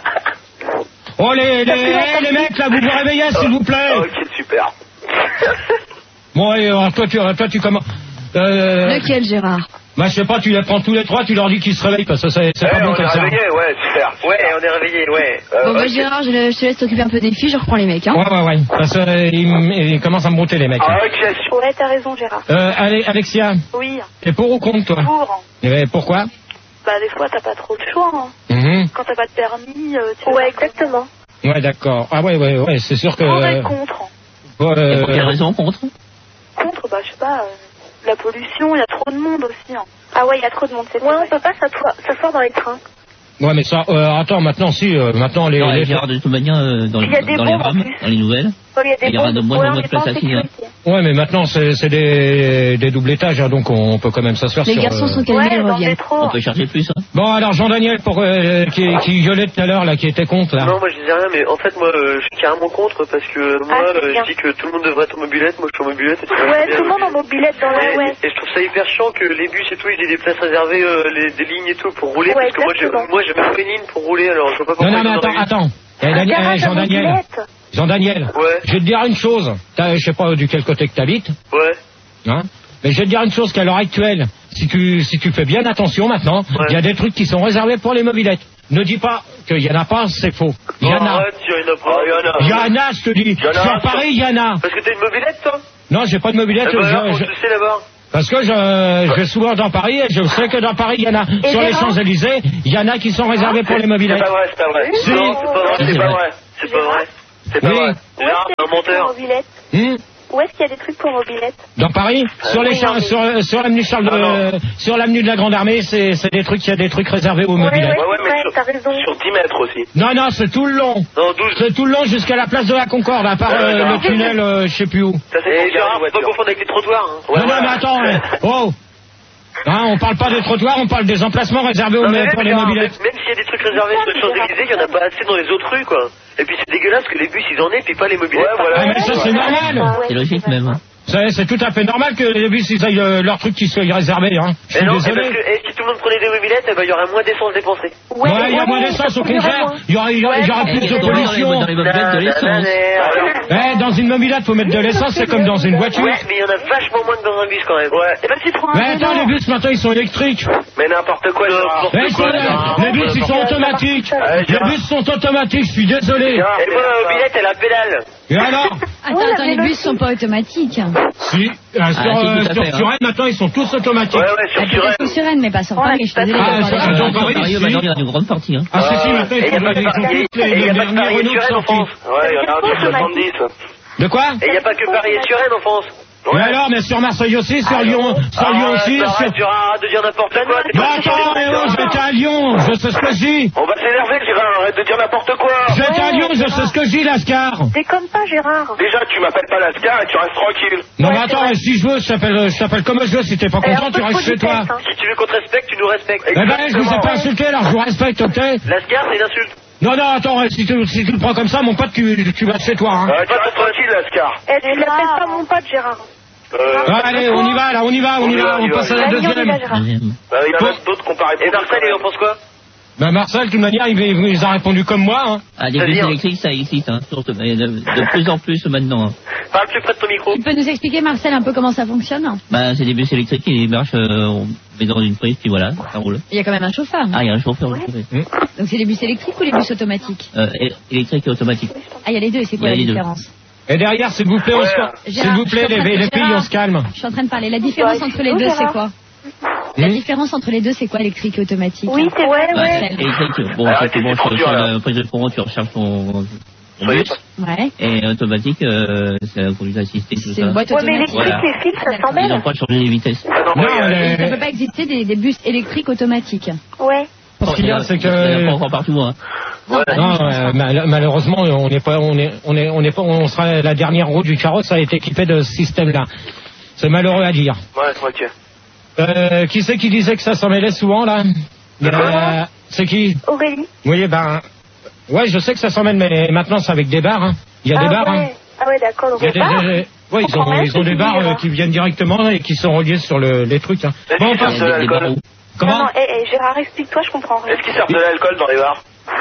S2: Oh les, les, eh, les mecs là, vous vous réveillez s'il vous plaît.
S9: Ok, super.
S2: Bon, et alors, toi tu, toi tu commences. Euh,
S10: Lequel, Gérard?
S2: bah je sais pas, tu les prends tous les trois, tu leur dis qu'ils se réveillent parce que c'est c'est pas
S9: Ouais,
S2: bon
S9: on
S2: comme
S9: est
S2: ça.
S9: réveillé, ouais, super.
S11: Ouais, on est réveillé, ouais.
S9: Euh,
S10: Bon, bah,
S9: ok.
S10: Gérard, je, je te laisse t'occuper un peu des filles, je reprends les mecs, hein.
S2: Ouais, ouais, ouais. Parce qu'ils ils commencent à me brouter les mecs.
S9: Ah, ok, super.
S6: Ouais, t'as raison, Gérard.
S2: Euh, allez, Alexia,
S6: Oui.
S2: t'es pour ou contre toi?
S6: Pour.
S2: Eh, pourquoi?
S6: Bah, des fois, t'as pas trop le choix, hein.
S2: Mhm.
S6: Quand t'as pas de permis, euh, tu Ouais, exactement.
S2: Ouais, d'accord. Ah ouais, ouais, ouais, c'est sûr que...
S6: Pour et
S2: euh,
S6: contre.
S2: bon,
S3: Et
S2: euh,
S3: pour quelle raison contre?
S6: Contre, bah, je sais pas, euh, la pollution, il y a trop de monde aussi, hein. Ah ouais, il y a trop de monde, c'est Ouais, on peut pas s'asseoir s'asseoir dans les trains.
S2: ouais, mais ça... Euh, attends, maintenant, si, euh, maintenant, les...
S3: Non,
S2: les...
S3: Gérard, de toute manière, euh, dans,
S6: Il y a des
S3: dans les
S6: bombes, en
S3: rames,
S6: plus.
S3: dans les nouvelles,
S6: Ouais, il y a des
S3: il y aura de
S6: bombes.
S3: moins
S6: Ouais,
S3: en
S6: on
S3: moins
S6: est
S3: de
S6: pas en
S3: place assise. hein.
S6: sécurité.
S2: Ouais, mais maintenant, c'est c'est des, des doubles étages, hein, donc on peut quand même s'asseoir
S10: Les
S2: sur...
S10: garçons
S2: euh,
S10: sont calmés,
S6: Ouais,
S10: ils
S6: dans le
S10: reviennent.
S6: métro.
S3: On peut charger plus. Hein.
S2: Bon, alors, Jean-Daniel, pour, euh, qui, qui gueulait tout à l'heure, là, qui était contre, là.
S11: Non, moi je disais rien, mais en fait, moi euh, je suis carrément contre parce que moi
S6: Ah, c'est
S11: euh,
S6: bien.
S11: je dis que tout le monde devrait être en mobilette, moi je suis en mobilette. Et,
S6: Ouais, tout le monde en mobilette dans la...
S11: et,
S6: Ouais.
S11: et je trouve ça hyper chiant que les bus et tout, ils aient des places réservées, euh, les, des lignes et tout pour rouler.
S6: Ouais,
S11: parce que moi j'ai
S6: exactement.
S11: moi, j'ai même pas une ligne pour rouler, alors je vois pas pourquoi.
S2: Non, non, mais
S11: ils en ont
S2: attends,
S11: une.
S2: attends. Eh,
S6: Un
S2: Dani-
S6: garage
S2: eh,
S6: à
S2: Jean-Daniel,
S6: mobilette.
S2: Jean-Daniel,
S11: Ouais,
S2: je vais te dire une chose. T'as- Je sais pas du quel côté que t'habites,
S11: ouais.
S2: hein, mais je vais te dire une chose qu'à l'heure actuelle, si tu, si tu fais bien attention maintenant, il
S11: Ouais.
S2: y a des trucs qui sont réservés pour les mobilettes. Ne dis pas qu'il y en a pas, c'est faux. Il y en a.
S11: Arrête, il y en a pas. Il y en a.
S2: Il y en a, je te dis.
S11: y en a.
S2: Sur Paris, il y en a.
S11: Parce que t'as une mobilette, toi?
S2: Non, j'ai pas de mobilette.
S11: Eh ben, alors,
S2: je-
S11: on
S2: je-
S11: te le sait là-bas.
S12: Parce que je, je vais souvent dans Paris et je sais que dans Paris, il y en a,
S13: Et
S12: sur les
S13: Gérard
S12: Champs-Élysées, il y en a qui sont réservés pour les mobilettes.
S11: C'est pas vrai, c'est pas vrai.
S12: Si.
S11: Non, c'est pas vrai, c'est pas vrai. C'est pas vrai. C'est pas
S12: Oui.
S11: vrai. Gérard, un menteur.
S12: Hmm.
S13: Où est-ce qu'il y a des trucs pour mobilettes?
S12: Dans Paris, sur les
S13: oui,
S12: champs,
S13: non, mais-
S12: sur, sur l'avenue Charles de, sur l'avenue de la Grande Armée, c'est, c'est des trucs, il y a des trucs réservés aux mobilettes.
S11: Ouais, ouais, mais
S13: Ouais,
S11: sur,
S13: t'as raison.
S11: sur dix mètres aussi.
S12: Non, non, c'est tout le long.
S11: Non, douze.
S12: C'est tout le long jusqu'à la place de la Concorde, à part
S11: Ouais,
S12: euh,
S11: ouais,
S12: le tunnel, euh, je sais plus où.
S11: Ça, c'est Gérard, faut pas confondre avec les trottoirs. Hein.
S12: non, non, mais attends, hein. oh hein, on parle pas des trottoirs, on parle des emplacements réservés aux,
S11: Non, mais
S12: pour
S11: même,
S12: les
S11: Gérard,
S12: mobilettes.
S11: Même s'il y a des trucs réservés sur les Champs-Élysées, il y en a pas assez dans les autres rues, quoi. Et puis c'est dégueulasse que les bus ils en aient, puis pas les mobilettes. Ouais,
S12: Ah, mais ça, c'est normal.
S3: C'est logique même. Hein.
S12: C'est, c'est tout à fait normal que les bus, ils aient euh, leur truc qui soit réservé, hein. Je
S11: Mais
S12: suis
S11: non, c'est
S12: désolé.
S11: parce que eh, si tout le monde prenait des mobilettes, eh ben, il y aurait moins d'essence dépensée.
S12: Ouais, il y a moins d'essence au contraire. Il y aura, il y aura, il y aura plus de pollution.
S3: Dans les mobilettes de l'essence.
S12: Eh, dans une mobilette, faut mettre de l'essence, c'est comme dans une voiture.
S11: Ouais, mais il y en a vachement moins que dans un bus quand même. Ouais. Et ben, tu prends un
S12: Mais attends, les bus maintenant ils sont électriques.
S11: Mais n'importe quoi, Gérard.
S12: Eh, ils sont- les bus ils sont automatiques. Les bus sont automatiques, je suis désolé.
S11: Et moi, la mobilette, elle a pédale.
S12: Et alors
S10: Attends, attends, les bus sont pas automatiques.
S12: Si, euh, sur,
S3: si,
S12: euh,
S3: tout à
S12: sur
S3: fait, hein.
S12: Suresnes, maintenant ils sont tous automatiques.
S11: Ouais, ouais, sur
S10: Ah, peut-être sur Suresnes, mais pas sur Paris, je suis désolée.
S12: Ah,
S10: d'accord.
S12: sur-
S3: Ah,
S12: dans
S3: dans
S12: Paris,
S3: Paris,
S12: si.
S3: maintenant, il y en a une grande partie. Hein.
S12: Ah, si, si, maintenant
S11: Et
S12: ils
S11: il y a
S12: sont,
S11: pas de
S12: ils ont
S11: Paris-
S12: tous les,
S11: et il y
S12: les
S11: a pas de
S12: derniers
S11: Paris et
S12: Renault
S11: Suresnes en
S12: sortis.
S11: France. Ouais, il y en a un sur soixante-dix.
S12: De quoi
S11: Et il n'y a pas que Paris et Suresnes en France.
S12: Mais alors, mais sur Marseille aussi, sur Lyon, sur Lyon aussi, sur...
S11: Arrête, Gérard, arrête de dire n'importe quoi. t'es
S12: Mais
S11: pas
S12: attends, mais oh, j'étais à Lyon, je sais ce que je dis.
S11: On va s'énerver, Gérard, arrête de dire n'importe quoi.
S12: J'étais à Lyon, je sais ce que je dis, Lascar.
S13: Déconne pas, Gérard.
S11: Déjà, tu m'appelles pas Lascar et tu restes tranquille.
S12: Non mais attends, si je veux, je t'appelle, je t'appelle comme je veux, si t'es pas content, tu restes chez toi.
S11: Si tu veux qu'on te respecte, tu nous respectes.
S12: Eh ben, je vous ai pas insulté, alors je vous respecte, ok?
S11: Lascar, c'est une insulte.
S12: Non, non, attends, si tu, si tu le prends comme ça, mon pote, tu, tu vas chez toi, hein.
S11: Arrête pas tranquille, Lascar.
S13: Eh, tu l'appelles pas mon pote, Gérard.
S12: Ah, allez, on y va, là, on y va, on y va, on passe à la deuxième.
S11: Bah, il y en a même d'autres qu'on pas répondu. Et Marcel, il en pense quoi?
S12: Ben, Marcel, de toute manière, il, il, il a répondu comme moi, hein.
S3: Ah, les bus électriques, ça existe, hein, surtout, mais de, de plus en plus maintenant. Hein.
S11: Parle plus près de ton micro.
S10: Tu peux nous expliquer, Marcel, un peu comment ça fonctionne?
S3: Bah, c'est des bus électriques qui marchent, euh, on met dans une prise, puis voilà, ça roule.
S10: Il y a quand même un chauffeur.
S3: Ah, il y a un chauffeur, vous savez.
S10: Donc c'est les bus électriques ou les bus automatiques?
S3: Euh, é- électrique et automatique.
S10: Ah, il y a les deux, c'est quoi
S3: Il y a
S10: la
S3: les deux.
S10: différence?
S12: Et derrière, s'il vous plaît, on se calme. S'il vous plaît, les, les filles, on se calme.
S10: Je suis en train de parler. La différence entre les deux, c'est quoi? La
S12: Hmm
S10: différence entre les deux, c'est quoi, électrique et automatique?
S13: Oui, c'est vrai,
S3: Bah,
S13: ouais.
S3: électrique, bon,
S11: Ah,
S3: ça, tu
S11: t'es
S3: branches
S11: trop
S3: sur
S11: dur, là.
S3: la prise de courant, tu recharges ton, ton bus.
S10: Ouais.
S3: Et automatique, euh, c'est la conduite assistée, tout
S10: C'est
S3: ça.
S10: une boîte
S13: Ouais, mais
S10: automatique.
S13: l'électrique,
S3: Voilà.
S13: les fils, ça
S3: Ils
S13: s'emmêle.
S3: n'ont pas changé les vitesses.
S12: Non,
S10: Il ne
S12: les-
S10: peut pas exister des, des bus électriques automatiques.
S13: Ouais.
S12: ce qu'il y a, c'est
S3: Il y en a
S12: que...
S3: pas encore partout, hein.
S10: Non, pas
S12: Non,
S10: du tout.
S12: euh, mal- malheureusement, on n'est pas, on est, on est, on est pas, on sera la dernière roue du carrosse a été équipée de ce système-là. C'est malheureux à dire.
S11: Ouais, ok.
S12: Euh, qui c'est qui disait que ça s'en mêlait souvent là euh, C'est qui?
S13: Aurélie.
S12: Oui, ben, ouais, je sais que ça s'en mêle, mais maintenant c'est avec des bars. Hein. Il y a
S13: Ah
S12: des bars. Hein.
S13: ouais. Ah ouais, d'accord, donc
S12: Il y a
S13: des bars.
S12: des, des- ouais, ils ont, ils ont des bars euh, qui viennent directement et qui sont reliés sur le, les trucs. Hein. Bon, on passe.
S3: Des- des barreaux.
S13: Non,
S12: Comment?
S13: non, eh, eh, Gérard, explique-toi, je comprends rien.
S11: Est-ce qu'ils servent de l'alcool dans les bars?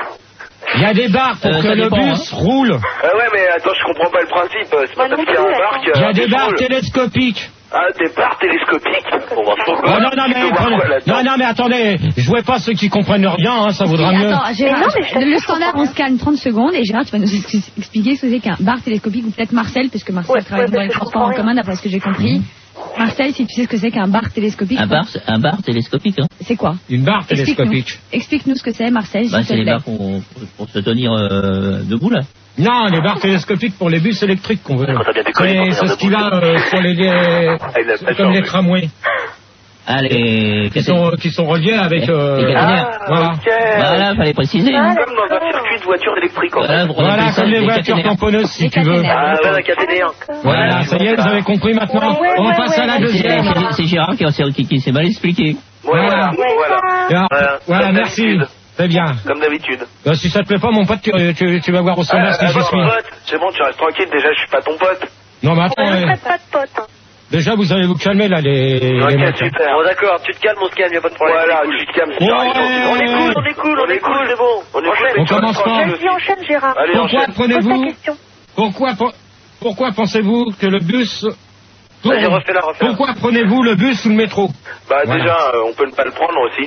S12: Il y a des bars pour
S3: Euh,
S12: que
S3: ça
S12: le
S3: dépend,
S12: bus roule.
S11: Ah ouais, mais attends, je comprends pas le principe. C'est pas
S13: Moi non
S11: parce qu'il y a
S13: plus,
S11: un bar
S13: attends.
S11: qu'il
S12: Il y a
S11: un
S12: des
S11: bus
S12: bars
S11: roule.
S12: télescopiques.
S11: Ah, des bars télescopiques. Bon, bah, faut
S12: Oh, non, non, mais,
S11: tu peux voir
S12: prenez-
S11: quoi là-dedans?
S12: non, non, mais attendez, jouez pas ceux qui comprennent rien, hein, ça vaudra
S10: Si,
S12: mieux.
S10: attends, Gérard,
S13: Mais non, mais je t'assure,
S10: le
S13: je
S10: standard,
S13: comprends
S10: on se calme trente secondes et Gérard, tu vas nous ex- expliquer ce que c'est qu'un bar télescopique ou peut-être Marcel, puisque Marcel
S13: Ouais,
S10: travaille
S13: ouais,
S10: dans
S13: parce
S10: les
S13: que je
S10: transports en
S13: comprends
S10: commun,
S13: rien.
S10: d'après ce que j'ai compris. Marcel, si tu sais ce que c'est qu'un bar télescopique,
S3: Un bar, c'est- un bar télescopique, hein.
S10: c'est quoi?
S12: Une barre
S10: Explique-nous.
S12: télescopique.
S10: Explique-nous ce que c'est, Marcel,
S3: Bah,
S10: s'il te
S3: c'est les
S10: plaît.
S3: bars pour, pour, pour se tenir euh, debout, là.
S12: Non, les barres télescopiques pour les bus électriques qu'on veut.
S11: Quand t'as bien décollé,
S12: C'est
S11: quand
S12: c'est
S11: t'as
S12: ce qu'il
S11: bien
S12: a euh, sur les, les-
S11: Ah, il a
S12: c'est
S11: pas
S12: comme les
S11: changé.
S12: tramways
S3: Ah, les...
S12: qui sont qui sont reliés avec. Euh,
S3: Les caténaires.
S12: voilà.
S11: Ok.
S3: Voilà, fallait préciser, hein.
S11: Comme dans un circuit de voiture électrique, en fait.
S3: Voilà, on
S12: Voilà,
S3: appelle ça
S12: comme les
S3: des
S12: voitures
S3: caténaires.
S12: tamponneuses, si
S10: Les
S12: tu veux.
S10: caténaires.
S11: Ah ouais, un caténaire.
S12: Voilà, ça y est, vous avez compris maintenant.
S13: Ouais, ouais,
S12: On
S13: ouais,
S12: passe à la
S13: ouais,
S3: C'est-
S12: deuxième.
S3: c'est- C'est Gérard qui, a- qui, qui s'est mal expliqué.
S12: Voilà.
S11: Voilà,
S13: Ouais,
S11: voilà.
S12: Alors,
S11: Voilà,
S12: voilà,
S11: comme
S12: merci.
S11: d'habitude.
S12: Très bien.
S11: Comme d'habitude.
S12: Euh, si ça te plaît pas, mon pote, tu, tu, tu vas voir au sommaire
S11: Ah,
S12: si j'y
S11: attends,
S12: suis.
S11: pote, c'est bon, tu restes tranquille, déjà je suis pas ton pote.
S12: Non, mais
S13: On
S12: attends,
S13: ne
S12: euh,
S13: traite pas de potes. Hein.
S12: déjà vous allez vous calmer là, les, les
S11: Ok,
S12: mecs.
S11: super. Bon, d'accord, tu te calmes, on se calme, y'a pas de problème. Voilà, tu te calmes, c'est
S12: Ouais.
S11: pareil. On est cool, on est cool, on est cool, c'est bon. On est cool,
S12: On commence pas.
S13: Vas-y, enchaîne, Gérard.
S11: Allez,
S12: Pourquoi
S11: enchaîne.
S13: Pose ta
S12: prenez-vous,
S13: question.
S12: pourquoi, pourquoi pensez-vous que le bus tourne?
S11: Vas-y, refais-la, refais-la.
S12: Pourquoi prenez-vous le bus ou le métro?
S11: Bah
S12: Voilà.
S11: déjà, euh, on peut ne pas le prendre aussi.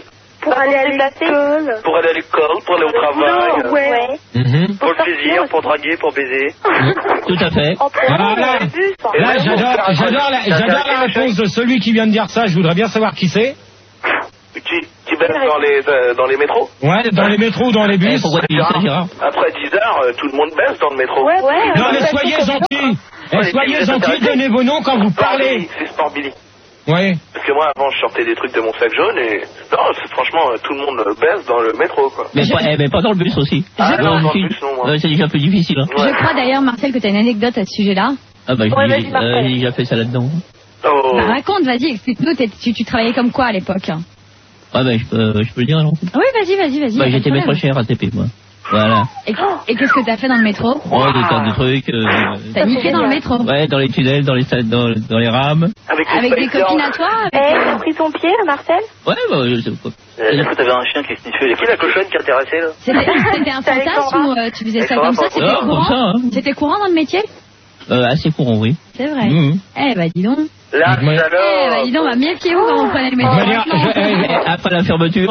S13: pour aller à l'école.
S11: Pour aller à l'école, pour aller au travail.
S13: Non, ouais.
S12: Mhm.
S11: Pour le plaisir, pour draguer, pour baiser.
S12: Tout à fait. Alors là, là j'adore, j'adore la, j'adore la réponse de celui qui vient de dire ça. Je voudrais bien savoir qui c'est.
S11: Qui, qui baisse dans les, euh, dans les métros?
S12: Ouais, dans les métros ou dans les bus.
S11: Pourquoi tu dis ça, Gérard? Après dix heures, euh, tout le monde baisse dans le métro.
S13: Ouais, ouais.
S12: Non mais soyez gentils. Eh, soyez gentils, donnez vos noms quand vous parlez.
S11: C'est Sport Billy.
S12: Oui.
S11: Parce que moi, avant, je sortais des trucs de mon sac jaune et... Non, c'est, franchement, euh, tout le monde euh, baisse dans le métro, quoi.
S3: Mais, pas, eh, mais pas dans le bus aussi.
S11: Ah,
S3: Je-
S11: non, dans
S3: si-
S11: le bus, non, moi.
S3: euh, c'est déjà plus difficile. Hein.
S10: Je crois d'ailleurs, Marcel, que tu as une anecdote à ce sujet-là.
S3: Ah bah,
S10: Ouais,
S3: j'ai
S10: vas-y, Marcel.
S3: euh, j'ai déjà fait ça là-dedans.
S11: Oh.
S10: Bah, raconte, vas-y, explique-nous, t'es- tu, tu travaillais comme quoi à l'époque?
S3: Ah bah, je peux, je peux le dire, non?
S10: Oui, vas-y, vas-y, vas-y.
S3: Bah,
S10: pas de
S3: j'étais
S10: problème.
S3: maître chez R A T P, moi. Voilà.
S10: Et, et qu'est-ce que t'as fait dans le métro?
S3: Oh, des tas de trucs. Euh,
S10: T'as niqué dans le métro?
S3: ouais, dans les tunnels, dans les, sta- dans, dans les rames.
S13: Avec,
S10: Avec des copines à toi?
S13: Eh, t'as pris ton pied, Marcel?
S3: Ouais, bah, je sais pas.
S11: Euh, t'avais un chien qui sniffait. Qui la cochonne qui intéressait, là?
S10: C'était c'était un fantasme ou euh, tu faisais ça comme ça? C'était
S3: Ah, comme
S10: courant?
S3: ça, hein.
S10: C'était courant dans le métier?
S3: Euh, assez courant, oui.
S10: C'est vrai.
S3: Mhm.
S10: Eh bah dis donc.
S11: Là,
S10: Eh bah dis donc, on va mieux pied où quand on prenait le métro?
S12: De manière, je-
S3: Et après la fermeture.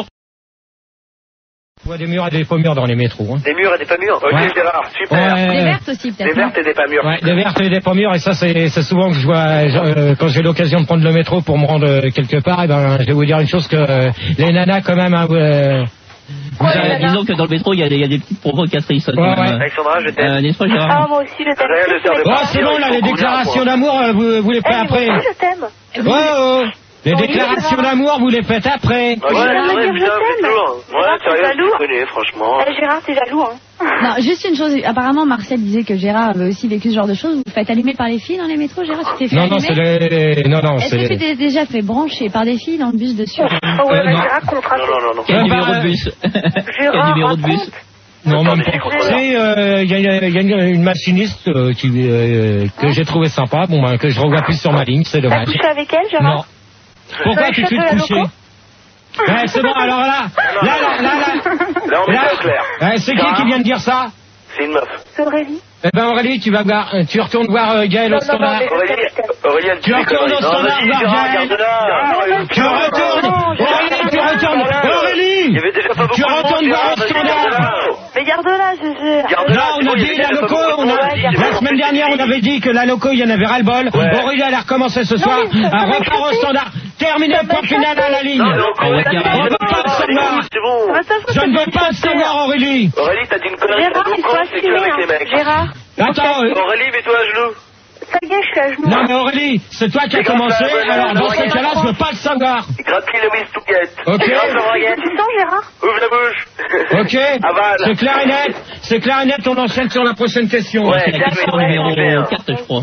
S12: Il y a des murs et des faux murs dans les métros. Hein.
S11: Des murs et des pas murs. Ok,
S12: Ouais.
S11: Gérard, super.
S12: Ouais.
S10: Des vertes aussi peut-être.
S11: Des vertes et des pas murs.
S12: Ouais, des vertes et des pas mûres, et ça c'est c'est souvent que je vois je- euh, quand j'ai l'occasion de prendre le métro pour me rendre euh, quelque part, et ben je vais vous dire une chose que euh, les nanas quand même hein, euh, vous
S3: Euh,
S12: avez-
S3: disons que dans le métro, il y a des, il y a des petites provocatrices. quand
S12: Ouais,
S3: même.
S12: ouais.
S11: Alexandra, je t'aime.
S3: Euh, N'est-ce pas, Gérard?
S13: Ah, moi aussi, je t'aime.
S11: Rien de faire de
S12: Oh,
S11: partir,
S12: c'est bon là,
S11: il
S12: les
S11: faut qu'on
S12: déclarations
S11: vienne,
S12: d'amour, euh, vous, vous les faites
S13: Eh,
S12: après.
S13: moi aussi, je t'aime.
S12: Oh, oh, les
S13: Oui,
S12: déclarations
S13: Gérard.
S12: d'amour, vous les faites après.
S11: quoi. Ouais,
S13: Je viens de
S11: ouais,
S13: me dire
S11: putain,
S13: je
S11: c'est
S13: t'aime.
S11: lourd. Ouais,
S13: Gérard, t'es
S11: sérieux,
S13: jaloux.
S11: je connais, franchement.
S13: Eh, Gérard, t'es jaloux, hein.
S10: Non, juste une chose, apparemment Marcel disait que Gérard avait aussi vécu ce genre de choses. Vous vous faites allumer par les filles dans les métros, Gérard? Tu t'es fait
S12: Non, non, c'est
S10: allumer?
S12: les... Non, non,
S10: Est-ce
S12: c'est
S10: que tu
S12: les...
S10: t'es déjà fait brancher par des filles dans le bus dessus?
S13: Oh, ouais,
S12: Euh,
S13: bah,
S12: non.
S13: Gérard, contrat.
S11: Non, non, non, non.
S3: Quel
S12: Euh,
S3: numéro
S12: bah,
S3: de bus? Quel
S13: Gérard,
S3: numéro de bus?
S13: raconte.
S12: Non, même
S11: Attendez,
S12: pas.
S11: c'est quoi,
S12: C'est, euh, il y a, il y a- il y a une, une machiniste euh, qui, euh, que j'ai trouvé sympa, bon, ben, que je revois plus sur ma ligne, c'est
S13: T'as
S12: dommage.
S13: couché avec elle,
S12: Non.
S13: Gérard?
S12: Pourquoi
S13: Dans les
S12: tu te fais
S13: châteaux à la
S12: coucher?
S13: loco
S12: Ouais, c'est bon, alors là, là, là, là, là,
S11: Là, on est
S12: là,
S11: pas au clair.
S12: ouais, c'est qui qui vient de dire ça?
S11: C'est une meuf.
S13: C'est Aurélie.
S12: Eh ben Aurélie, tu vas voir, euh, tu retournes voir euh, Gaël au
S13: Non, non, non,
S12: standard.
S13: mais-
S11: Aurélie, Aurélie, elle dit
S12: Tu
S11: des
S12: retournes
S11: conneries.
S12: au
S11: Non,
S12: standard,
S11: vas-y,
S12: voir
S11: Gérard,
S12: Gaël.
S11: garde-la.
S12: Tu retournes, Aurélie, tu retournes,
S11: Il y
S12: Aurélie,
S11: avait déjà pas beaucoup
S12: tu
S11: de monde,
S12: retournes voir
S11: Gérard,
S12: au
S11: vas-y,
S12: standard.
S11: garde-la.
S13: Mais garde-la, Gégé.
S11: Garde-la,
S12: Là,
S11: c'est
S12: on
S11: bon,
S12: a
S11: il y
S12: dit
S11: avait
S12: la
S11: déjà pas
S12: loco,
S11: beaucoup de
S12: on
S11: monde.
S12: a, la semaine dernière, on avait dit que la loco, il y en avait ras-le-bol.
S11: Ouais.
S12: Aurélie, elle a recommencé ce soir,
S13: mais ça
S12: un
S13: m'a
S12: repart au
S13: échappé.
S12: standard. Terminé, point final à la ligne.
S11: Non, mais encore,
S3: On va
S11: Aurélie,
S3: dire-
S11: elle
S12: on
S11: est
S12: veut pas le savoir.
S11: C'est bon.
S13: Ça va, ça,
S12: Je ne veux pas le savoir, Aurélie.
S11: Aurélie, t'as dit une connerie.
S13: Gérard,
S11: Ton
S13: il faut
S11: compte, c'est que
S13: assumer,
S11: avec les
S13: hein.
S11: mecs.
S13: Gérard.
S12: Attends, euh,
S11: Aurélie, mets-toi à genoux.
S13: Ça y est, je suis à genoux.
S12: non mais Aurélie, c'est toi qui as
S11: C'est comme
S12: commencé,
S11: ça, voilà,
S12: alors dans
S11: voilà,
S12: ce cas-là, je veux pas le savoir.
S11: Gratte-lui le whiz to get.
S12: Ok.
S11: Gratte le braguette.
S13: Tu sens, Gérard?
S11: Ouvre la bouche.
S12: Ok,
S11: Avale.
S12: c'est clair et net, c'est clair et net, on enchaîne sur la prochaine question.
S11: Ouais,
S3: C'est la question
S11: ouais,
S3: numéro
S11: ouais.
S3: quatre, je crois.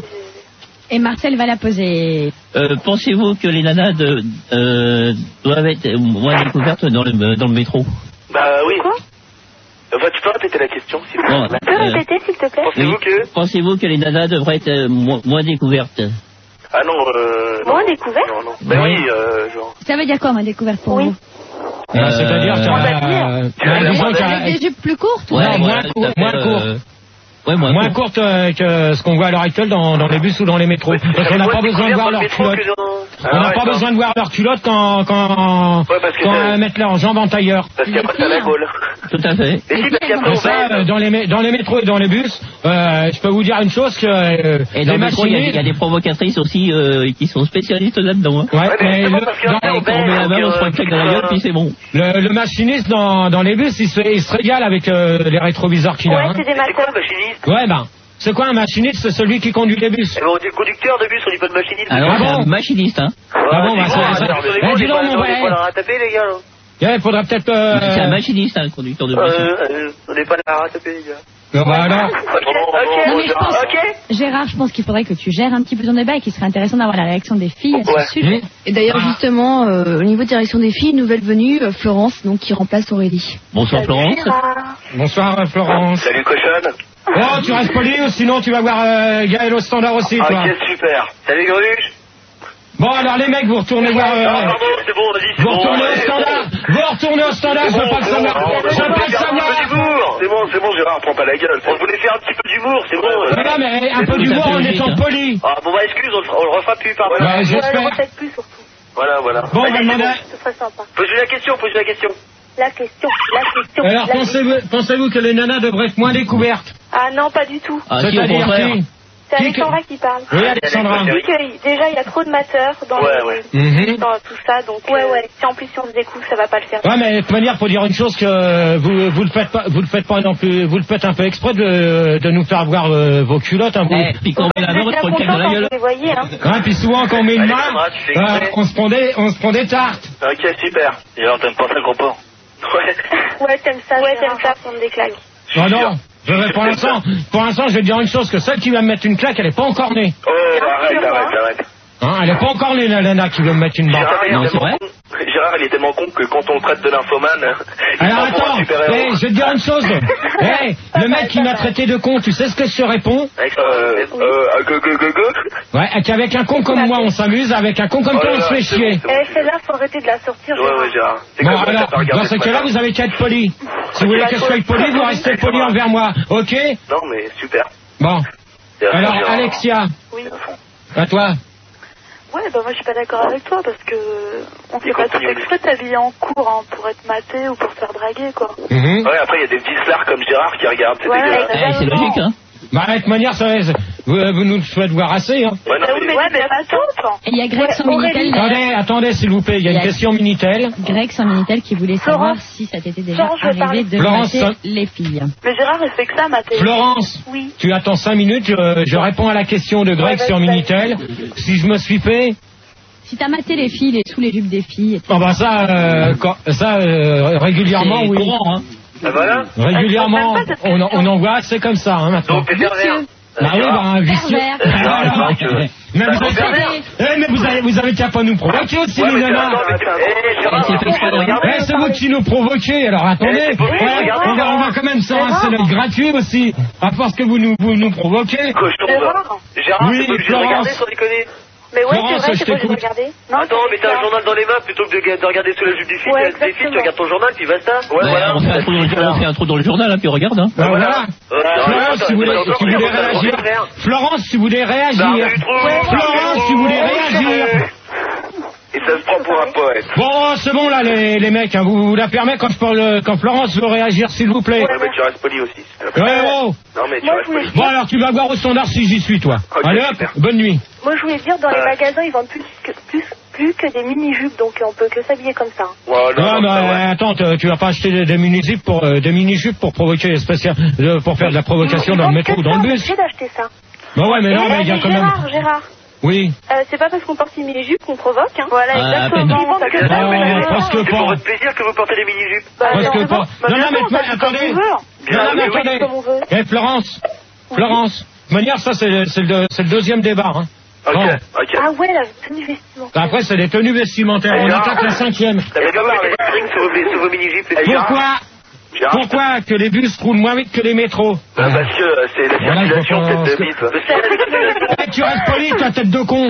S10: Et Marcel va la poser.
S3: Euh, Pensez-vous que les nanas de, euh, doivent être moins découvertes dans le, dans le métro?
S11: Bah oui.
S13: Quoi?
S11: Enfin, tu peux répéter la question, s'il vous
S3: Bon,
S11: plaît.
S13: Tu peux
S3: euh,
S13: répéter, s'il te plaît?
S11: Pensez-vous
S3: oui.
S11: que...
S3: Pensez-vous que les nanas devraient être euh, moins, moins découvertes?
S11: Ah non, euh...
S13: Moins
S11: non.
S13: découverte?
S11: Non, non. Bah
S12: Oui.
S11: oui, euh, genre...
S10: Ça veut dire quoi, ma découverte pour
S13: Oui.
S10: vous?
S12: Euh, C'est-à-dire
S3: Euh,
S12: qu'à-
S13: On va dire.
S12: bah, disons qu'à-
S10: Avec des jupes plus courtes?
S3: Ouais,
S12: Non, moins
S3: voilà,
S12: court,
S3: tout à fait,
S12: moins court.
S3: euh, Ouais, moins,
S12: moins
S3: court.
S12: courte euh, que ce qu'on voit à l'heure actuelle dans, dans les bus ou dans les métros. Parce qu'on n'a pas besoin de voir leurs culottes. On n'a pas besoin de voir leurs culottes quand, quand,
S11: Ouais, parce que
S12: quand
S11: c'est-
S12: elles mettent leurs jambes en tailleur.
S11: Parce qu'après, t'as la gaule.
S3: Tout à fait.
S11: Et si, parce qu'après,
S12: Mais
S11: on
S12: ça,
S11: va...
S12: euh, dans les, mé- dans les métros et dans les bus, euh, je peux vous dire une chose que euh,
S3: Et dans
S12: les
S3: le métro, il y, a- il y a
S12: machinistes...
S3: des provocatrices aussi euh, qui sont spécialistes là-dedans. Hein.
S12: Ouais,
S11: Ouais, mais
S12: mais
S11: justement,
S12: le,
S11: parce qu'il y a
S12: dans-
S11: un
S3: Et quand on met la main, on se prend une claque dans la gueule, puis c'est bon.
S12: le, le machiniste dans, dans les bus, il se, il se régale avec euh, les rétroviseurs qu'il a.
S13: Ouais,
S12: hein.
S13: c'est des
S11: C'est quoi
S13: matins.
S11: le machiniste?
S12: Ouais, ben, c'est quoi un machiniste? C'est celui qui conduit les bus.
S11: Eh ben, on dit le conducteur de bus, on dit pas de machiniste.
S3: Alors,
S12: Ah
S3: c'est
S12: bon
S3: un machiniste, hein.
S12: Ah bon, bah, c'est- c'est- Eh, dis donc, mon
S11: On
S12: vrai.
S11: n'est pas là à taper, les gars, là.
S12: Ouais, il faudrait peut-être... euh,
S3: C'est un machiniste, hein, le conducteur de bus.
S11: Euh, euh, on n'est pas là à taper, les gars.
S12: euh, bah, alors,
S11: Ok,
S10: Non, mais je pense,
S11: ok.
S10: Gérard, je pense qu'il faudrait que tu gères un petit peu ton débat et qu'il serait intéressant d'avoir la réaction des filles à ce
S11: Ouais.
S10: sujet.
S14: Et d'ailleurs, justement, euh, au niveau direction des filles, nouvelle venue, euh, Florence, donc qui remplace Aurélie.
S3: Bonsoir, Florence.
S12: bonsoir euh, Florence.
S11: Salut, cochonne.
S12: Oh, tu restes poli ou sinon tu vas voir euh, Gaël au standard aussi, toi.
S11: Ok, super. Salut, Greluche.
S12: Bon, alors les mecs, vous retournez voir... euh,
S11: Non, pardon, c'est bon, vas-y, c'est
S12: vous
S11: bon.
S12: retournez au
S11: allez.
S12: standard. Vous retournez au standard, je veux pas le savoir. Je veux pas le savoir.
S11: C'est bon, c'est bon, Gérard, prends pas la gueule. On voulait faire un petit peu d'humour, c'est bon.
S12: Mais non, mais un peu d'humour en étant poli.
S11: Ah, bon, bah, excuse, on le, fera- on le refera plus, pardon.
S12: Ouais, j'espère.
S13: Ouais, le refaites plus, surtout.
S11: Voilà, voilà.
S12: Bon, on va demander.
S13: Ce serait sympa.
S11: Pose-lui la question, pose-lui la question.
S13: La question, la question.
S12: Alors,
S13: la
S12: pensez-vous, pensez-vous que les nanas devraient être moins découvertes?
S13: Ah non, pas du tout.
S3: Ah, si, au
S12: C'est-à-dire
S3: contraire.
S12: qui?
S13: C'est
S12: Qui
S13: Alexandra qui parle.
S12: Oui, Alexandra.
S13: Il dit que déjà il y a trop de mateurs dans,
S11: Ouais,
S13: les-
S11: ouais.
S12: Mhm.
S13: dans tout ça, donc ouais, ouais. Si en plus si on se découvre, ça va pas le faire.
S12: Ouais, mais de toute manière, faut dire une chose que vous vous le faites pas, vous le faites pas non plus, vous le faites un peu exprès de, de nous faire voir euh, vos culottes, hein, vous.
S3: Eh, puis quand on met la main, on te prend le câble dans la gueule.
S13: Vous les voyez, hein.
S12: Hein, puis souvent quand on met une main,
S11: Alexandra, tu fais
S12: euh,
S11: exprès.
S12: on se prend des, on se prend des tartes.
S11: Ok, super. Et alors, t'aimes pas ça, gros porc? Ouais.
S13: Ouais, t'aimes ça, ouais, t'aimes ça, prendre des claques.
S12: Non, non. Je vais, pour l'instant, pour l'instant, je vais dire une chose, que celle qui va me mettre une claque, elle est pas encore née.
S11: Oh, arrête, arrête, arrête.
S12: Hein, elle est pas encore née, la nana qui veut me mettre une barre.
S11: Gérard, il est
S3: Non, c'est
S11: tellement
S3: vrai.
S11: con. Gérard, il est tellement con que quand on le traite de nymphomane, il
S12: Alors
S11: prend pour un
S12: attends,
S11: super-héros.
S12: hey, je vais te dire une chose. Hey, le mec qui m'a traité de con, tu sais ce que je te réponds?
S11: Euh, euh, go, go, go, go.
S12: Ouais, qu'avec un con comme moi, on s'amuse, avec un con comme toi, on se fait chier.
S13: Eh, celle-là, faut arrêter de la sortir.
S11: Ouais, ouais, Gérard. C'est
S12: Bon,
S11: comme ça,
S12: alors,
S11: t'as pas regardé
S12: dans ce
S11: ce
S12: cas-là,
S11: matin.
S12: vous avez qu'à être poli. Si vous voulez que je sois poli, vous restez poli envers moi, ok?
S11: Non, mais super.
S12: Bon.
S11: C'est à fond,
S12: Alors,
S11: Gérard.
S12: Alexia,
S13: Oui.
S12: à toi.
S4: Ouais, bah moi je suis pas d'accord avec toi parce que on fait pas tout
S11: continue.
S4: exprès de s'habiller en cours hein, pour être maté ou pour se faire draguer quoi.
S12: Mhm.
S11: Ouais, après, il y a des vislards comme Gérard qui regardent. C'est
S4: Ouais,
S11: dégueulasse.
S3: Eh, c'est logique, hein.
S12: Bah, de toute manière, ça, vous, vous nous le faites voir assez, hein.
S11: Ouais, non,
S4: Bah oui,
S11: mais-
S4: mais, ouais, mais pas tout.
S10: Et il y a Greg sans Minitel.
S12: Attendez, attendez, s'il vous plaît, il y a une
S10: Il y a-
S12: question Minitel.
S10: Greg sans Minitel qui voulait savoir
S13: Florence.
S10: si ça t'était déjà
S13: Florence, je veux parler.
S10: arrivé de
S12: Florence,
S10: mater
S12: ça-
S10: les filles.
S4: Mais Gérard il fait que ça maté.
S12: Florence,
S13: Oui.
S12: tu attends cinq minutes, je, je réponds à la question de Greg
S13: Ouais,
S12: sur
S13: vas-y,
S12: Minitel. Si je me suis fait,
S10: Si t'as maté les filles, les sous les jupes des filles.
S12: oh bah ça, euh, quand- ça euh, régulièrement,
S3: C'est
S12: oui.
S3: courant, hein.
S11: Ah, voilà.
S12: Régulièrement, on, on en voit, c'est comme ça, hein, maintenant.
S11: Donc, t'es pervers.
S12: Bah oui, bah un vicieux.
S10: Pervers.
S11: Gérard,
S12: Ah,
S11: Gérard, tu veux-
S12: mais vous
S11: Bah,
S12: avez,
S11: pervers.
S12: eh, mais vous avez, vous avez qu'à pas nous provoquer aussi,
S11: Ouais,
S12: les
S11: mais
S12: nanas.
S11: attends, mais tu- Eh, Gérard,
S3: c'est fait exprès de regarder.
S12: Eh, c'est vous qui nous provoquez, alors attendez.
S11: Eh, c'est pas vous,
S12: Ouais,
S11: regardez,
S12: on, va, on va quand même ça, c'est notre gratuit aussi. À force que vous nous, vous nous provoquez.
S11: cochon,
S13: Gérard.
S11: Gérard,
S12: Oui,
S11: t'es pas obligé de
S12: Florence.
S11: regarder sans déconner.
S13: Mais ouais,
S12: Florence,
S13: c'est vrai,
S12: je
S13: c'est pas obligé de
S12: t'écoute.
S13: regarder. Non,
S11: Attends, mais t'as un journal dans les mains plutôt que de, de regarder sous la jupe du film.
S13: Ouais,
S11: Il y a des filles, tu
S13: exactement.
S11: regardes ton journal, puis basta. Ouais,
S3: Ouais,
S11: voilà.
S3: on, fait un trou dans le, on fait un trou dans le journal, hein, puis on regarde. Hein.
S12: Ben voilà.
S11: Euh,
S12: Florence, si vous voulez,
S11: attends,
S12: si vous voulez
S11: attends, attends,
S12: réagir.
S11: attends,
S12: Florence, si vous voulez
S11: Barre
S12: réagir.
S11: du trou.
S12: Florence, si vous voulez réagir.
S11: Et ça se prend pour un poète.
S12: Bon, c'est bon là, les, les mecs, hein, vous, vous la permettez quand, je parle, quand Florence veut réagir, s'il vous plaît.
S11: Ouais, mais tu restes poli aussi. s'il te plaît.
S12: Ouais, oh.
S11: Non, mais tu
S13: Moi,
S11: restes
S13: je voulais
S11: poli.
S12: Bon, alors tu vas voir au standard si j'y suis, toi.
S11: Ok,
S12: Allez hop,
S11: super.
S12: bonne nuit.
S13: Moi, je voulais dire, dans les
S11: Ouais.
S13: magasins, ils vendent plus que, plus, plus que des mini-jupes, donc on peut que s'habiller comme ça.
S11: Ouais,
S12: Ouais,
S11: non,
S12: mais
S11: non, ouais.
S12: euh, attends, tu tu vas pas acheter des, des mini-jupes pour, euh, des mini-jupes pour provoquer spécial, euh, pour faire de la provocation
S13: Ils
S12: dans le
S13: vendent
S12: métro
S13: que
S12: ou dans
S13: ça,
S12: le
S13: on est
S12: bus.
S13: obligé d'acheter ça.
S12: Bah ouais, mais
S13: Et
S12: non,
S13: là,
S12: mais il y a
S13: mais
S12: quand même.
S13: Gérard, Gérard,
S12: Oui.
S13: euh, c'est pas parce qu'on porte une mini-jupe qu'on provoque, hein. Voilà,
S3: Ah, à peine.
S13: exactement. Ils vendent que ça,
S12: Non,
S13: mais
S12: mais
S13: Gérard.
S12: parce que
S11: C'est pour
S12: pas.
S11: votre plaisir que vous portez des mini-jupes.
S13: Bah,
S12: Parce
S13: non,
S12: que
S13: c'est
S12: pas.
S13: bon. Bah,
S12: Non,
S13: bien
S12: non, mais
S13: sûr,
S12: toi,
S13: on fait comme
S12: attendez.
S13: on veut.
S12: Non, non, mais
S11: oui,
S12: attendez.
S13: comme on veut.
S12: Eh, Florence. Florence. De toute manière, ça, c'est le, c'est le, c'est le deuxième débat, hein.
S11: Ok,
S12: Bon.
S11: ok.
S13: Ah ouais, la tenue vestimentaire.
S12: Après, c'est les tenues vestimentaires. On
S11: Gérard.
S12: attaque la cinquième.
S11: T'avais pas marre des strings sur vos, sur vos mini-jupes, les Gérard.
S12: Pourquoi
S11: Gérard,
S12: Pourquoi que les bus roulent moins vite que les métros?
S11: Bah, parce que euh, c'est la
S12: Voilà,
S11: circulation,
S12: je
S11: tête de
S12: pense que-
S11: bite. Parce qu'il y a la circulation.
S12: Eh, tu restes poli, ta tête de con.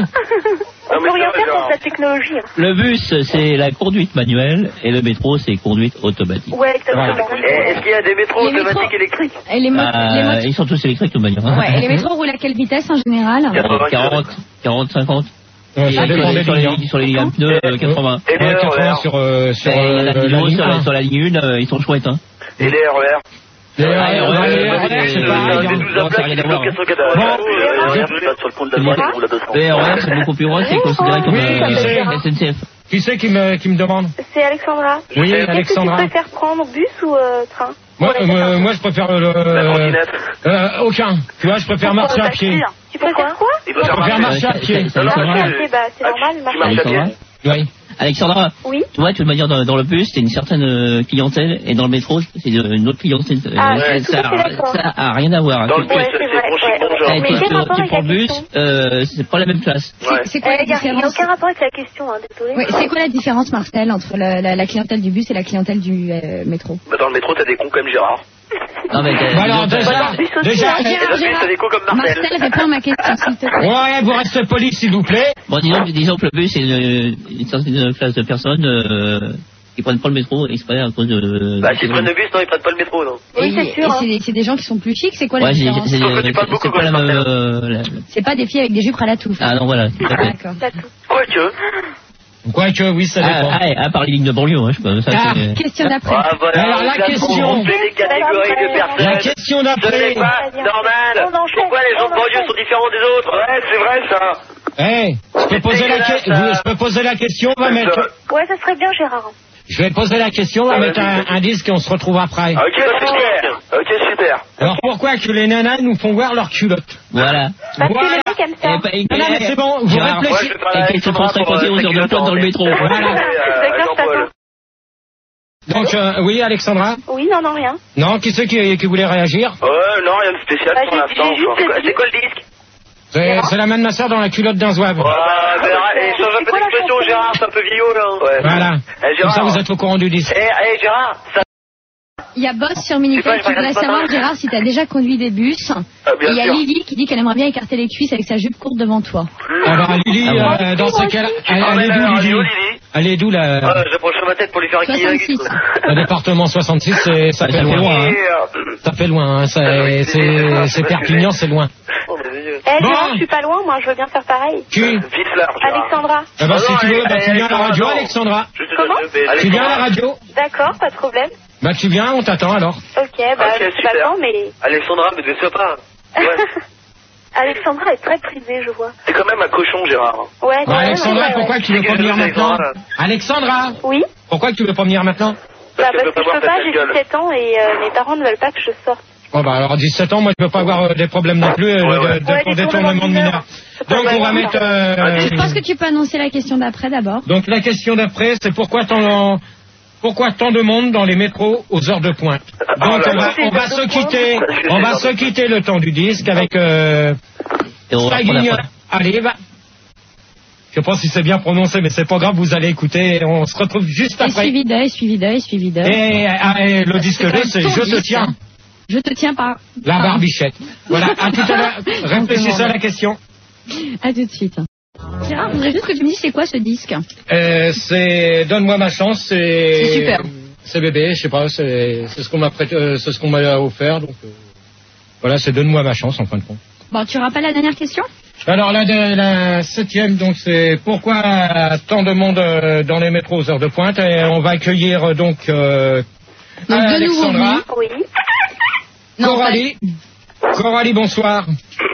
S13: On
S11: mais
S13: peut
S11: ça
S13: rien
S11: va,
S13: faire
S11: Gérard.
S13: contre la technologie. hein.
S3: Le bus, c'est la conduite manuelle, et le métro, c'est conduite automatique.
S13: Ouais, exactement.
S11: Eh, Est-ce qu'il y a des métros
S10: Les métros.
S11: automatiques électriques?
S10: Et les, mo- les
S3: Euh,
S10: motos.
S3: ils sont tous électriques, de toute manière. hein.
S10: Ouais, et les métros roulent à quelle vitesse en général?
S3: Euh, quarante, quarante, cinquante.
S12: Euh, ça
S3: Et
S12: dépend des
S3: sur,
S12: lignes.
S3: les,
S12: hein.
S3: sur les lignes à pneus, euh, quatre-vingts.
S11: Et les
S12: Ouais, quatre-vingts
S11: R E R?
S12: sur, euh, sur
S3: Et il y en
S12: euh,
S3: a
S12: la
S3: qui vont
S12: ligne
S3: sur, la-
S12: un.
S3: sur la ligne un, euh, ils sont chouettes. Hein.
S11: Et les R E R?
S12: Les
S3: Ouais,
S12: R E R,
S3: ouais,
S12: les
S3: ouais,
S12: R E R,
S3: ouais,
S12: c'est
S3: ouais,
S12: pareil,
S11: Des
S12: hein.
S11: douze
S3: Non,
S11: à
S3: ça a
S11: plaques
S3: rien
S11: qui
S3: à voir.
S11: bloquent quatre cent quatre-vingts.
S12: Bon.
S11: Euh, regarde, je passe sur le pont de la droite, je roule à deux cents.
S3: Les R E R, c'est beaucoup plus loin, c'est considéré comme
S12: Oui,
S3: euh,
S12: qui c'est
S3: S N C F.
S12: Qui c'est qui me, qui me demande?
S13: C'est Alexandra.
S12: Oui,
S13: Qu'est-ce
S12: Alexandra.
S13: que tu préfères prendre, bus ou euh, train?
S12: Moi,
S13: Ouais,
S12: euh,
S13: d'accord.
S12: moi, je préfère le.
S11: La trottinette.
S12: Euh, aucun. Tu vois, je préfère marcher à pied.
S13: Tu préfères quoi?
S11: Il faut
S12: Je
S11: faire
S12: préfère
S11: marcher.
S12: marcher à pied.
S3: Ça- ça-
S11: Non,
S3: ça-
S11: non,
S3: ça-
S11: je-
S13: Ok, bah c'est
S11: Ah,
S13: normal,
S11: tu-
S13: marcher.
S11: tu marches à pied?
S3: Alexandra,
S12: Oui.
S3: Alexandra,
S13: Oui.
S3: tu vois, de toute manière, dans, dans le bus, c'est une certaine euh, clientèle, et dans le métro, c'est une autre clientèle. Euh,
S13: Ah,
S3: ça,
S13: je suis tout à fait
S3: ça,
S13: d'accord.
S3: ça a rien à voir. hein.
S11: Dans le
S3: Tu-
S11: bus,
S13: Ouais,
S11: c'est
S13: c'est
S11: bon
S13: vrai,
S11: chic,
S13: ouais,
S11: bon
S13: ouais.
S11: genre.
S3: eh,
S13: Mais
S3: tu,
S13: quel
S3: tu-
S13: rapport
S3: tu
S13: avec
S3: prends
S13: la
S3: le bus,
S13: question
S3: euh, c'est pas la même classe.
S12: Ah,
S11: Ouais.
S10: C'est quoi la
S13: Il n'y a, y a
S10: différence?
S13: aucun rapport avec la question, hein, désolé.
S10: Oui, c'est quoi la différence, Marcel, entre la, la, la clientèle du bus et la clientèle du euh, métro?
S11: Bah, dans le métro, t'as des cons comme Gérard.
S3: Non, mais t'as-
S12: Bah alors,
S3: disons que-
S12: déjà,
S13: bus aussi,
S12: déjà,
S13: hein.
S11: Et dans le bus, t'as des cons comme Marcel.
S10: Marcel, réponds à ma question, s'il te plaît.
S12: ouais, vous restez poli, s'il vous plaît.
S3: Bon, disons, disons que le bus, c'est une, une certaine classe de personnes euh, qui prennent pas le métro exprès à cause de...
S11: Bah, s'ils prennent le bus, non, ils prennent pas le métro, non.
S13: Oui,
S10: Et-
S13: c'est sûr,
S10: Et
S13: hein.
S10: c'est des- c'est des gens qui sont plus chics, c'est quoi la
S3: Ouais, c'est
S10: différence?
S3: c'est-
S11: Sauf que tu parles
S3: c'est-
S11: beaucoup
S3: c'est pas la
S11: comme
S3: même...
S11: Marcel.
S3: euh, la-
S10: C'est pas des filles avec des jupes à la touffe.
S3: Ah non, voilà. tout à fait.
S10: D'accord.
S13: T'as tout.
S11: Quoique.
S12: Quoique, oui, ça dépend.
S3: Ah, ah, à part les lignes de banlieue, hein, je pense. Ça,
S12: Ah,
S3: c'est-
S10: Question d'après.
S11: Ah, voilà,
S12: Alors, la
S11: là,
S12: question.
S11: on fait des catégories de personnes.
S12: La question
S11: Ce
S12: d'après.
S11: n'est pas normal. Pourquoi les gens de banlieue sont différents des autres?
S9: Ouais, c'est vrai ça.
S12: Eh, je peux poser la que- vous- je peux poser la question, on va mettre.
S13: Ouais, ça serait bien, Gérard.
S12: Je vais poser la question, on va mettre un, un disque et on se retrouve après.
S9: Ok, super. Ok, super.
S12: Alors pourquoi que les nanas nous font voir leurs culottes?
S3: Voilà.
S13: Parce que
S12: Voilà.
S13: les mecs aiment ça.
S3: Eh ben, et-
S12: Non, non, mais c'est bon, vous
S3: Gérard,
S12: réfléchissez.
S3: et qu'elle se fasse raconter aux heures de pointe dans le métro.
S12: Voilà.
S13: C'est clair, ça va.
S12: Donc, euh, oui, Alexandra?
S13: Oui, non, non, rien.
S12: Non, qui c'est qui, qui voulait réagir?
S9: Ouais, non, rien de spécial
S13: Bah,
S9: pour
S13: j'ai-
S9: l'instant.
S13: j'ai juste
S9: C'est quoi-
S13: dit-
S9: C'est quoi le disque?
S12: C'est c'est la main de ma soeur dans la culotte d'un zouave.
S9: Ah, ben, eh, change un peu d'expression, Gérard, c'est un peu vieillot là. Ouais.
S12: Voilà.
S9: Eh,
S12: Comme
S9: Gérard.
S12: ça, vous êtes au courant du disque.
S9: Eh, eh, Gérard, ça.
S10: Il y a Boss sur
S9: C'est
S10: Minitel
S9: pas, je
S10: qui voudrait
S9: regarde pas
S10: savoir,
S9: mal.
S10: Gérard, si t'as déjà conduit des bus.
S9: Ah, bien
S10: Et il y a
S9: sûr.
S10: Lily qui dit qu'elle aimerait bien écarter les cuisses avec sa jupe courte devant toi.
S12: Alors, Lily,
S3: Ah
S12: euh, dans ce cas-là, elle, elle est d'où, Lily? Elle est d'où,
S11: Ah,
S12: la,
S11: j'approche ma tête pour lui faire un
S10: soixante-six.
S12: le département soixante-six? c'est- Ça fait loin, hein. Ça fait loin, hein. Ça- C'est c'est Perpignan, c'est loin.
S13: Eh,
S12: Bon.
S13: Gérard, je suis pas loin, moi, je veux bien faire pareil.
S12: Qui?
S9: Vite là, Gérard.
S13: Alexandra.
S12: Eh ben, si tu veux, bah, tu viens à la radio,
S9: non.
S12: Alexandra.
S13: Comment?
S12: Tu viens à la radio?
S13: D'accord, pas de problème.
S12: Bah, tu viens, on t'attend alors.
S13: Ok, bah,
S11: Ok,
S13: je suis
S11: super.
S13: pas loin, mais...
S11: Alexandra, mais ne sois pas.
S13: Alexandra est très prisée, je vois.
S9: C'est quand même un cochon, Gérard.
S13: Ouais,
S12: Bon,
S13: ouais,
S12: Alexandra,
S13: ouais, ouais,
S12: pourquoi
S13: ouais.
S12: que tu veux pas venir maintenant?
S11: Alexandra.
S12: Alexandra,
S13: Oui,
S12: pourquoi que tu veux pas venir maintenant?
S13: bah,
S9: Parce qu'elle
S13: parce
S9: veut
S13: que
S9: pas
S13: je
S9: voir
S13: peux
S9: ta
S13: pas,
S9: belle
S13: j'ai
S9: gueule.
S13: dix-sept ans et euh, mes parents ne veulent pas que je sorte.
S12: Bon, bah, alors, dix-sept ans, moi, je veux pas avoir euh, des problèmes non plus, euh,
S9: Ouais, ouais.
S12: de, de-
S13: Ouais,
S12: pour
S13: des
S12: détournement de
S13: tournements de
S12: mineurs. Donc,
S13: pas
S12: on va
S13: mal,
S12: mettre,
S13: ça.
S12: euh,
S10: Je pense que tu peux annoncer la question d'après d'abord.
S12: donc, la question d'après, c'est pourquoi tant, pourquoi tant de monde dans les métros aux heures de pointe? Donc,
S9: Ah,
S12: on va, on va se quitter, on va se quitter le temps du disque avec, euh,
S3: Et on va reprendre
S12: Staguigne.
S3: après.
S12: Allez, va. Je sais pas si c'est bien prononcé, mais c'est pas grave, vous allez écouter, et on se retrouve juste
S10: Et
S12: après.
S10: suivi d'œil, suivi d'œil, suivi d'œil.
S12: Et, ah, et le disque
S10: C'est quand
S12: deux,
S10: même
S12: c'est
S10: ton
S12: Je te
S10: disque,
S12: tiens.
S10: hein. Je te tiens par...
S12: La
S10: par-
S12: barbichette. Voilà, à tout à l'heure. Réfléchissez à la question.
S10: À tout de suite. Gérard, je voudrais juste que tu me dises c'est quoi ce disque.
S12: Euh, c'est Donne-moi ma chance, c'est...
S10: C'est super.
S12: C'est bébé, je sais pas, c'est c'est ce qu'on m'a prêté, euh, c'est ce qu'on m'a offert, donc euh, voilà, c'est Donne-moi ma chance en fin de compte.
S10: Bon, tu rappelles la dernière question?
S12: Alors la, la septième, donc c'est pourquoi tant de monde euh, dans les métros aux heures de pointe, et on va accueillir euh, donc, euh,
S10: Donc, de nouveau
S12: Alexandra,
S13: Oui.
S12: Coralie. Coralie, bonsoir.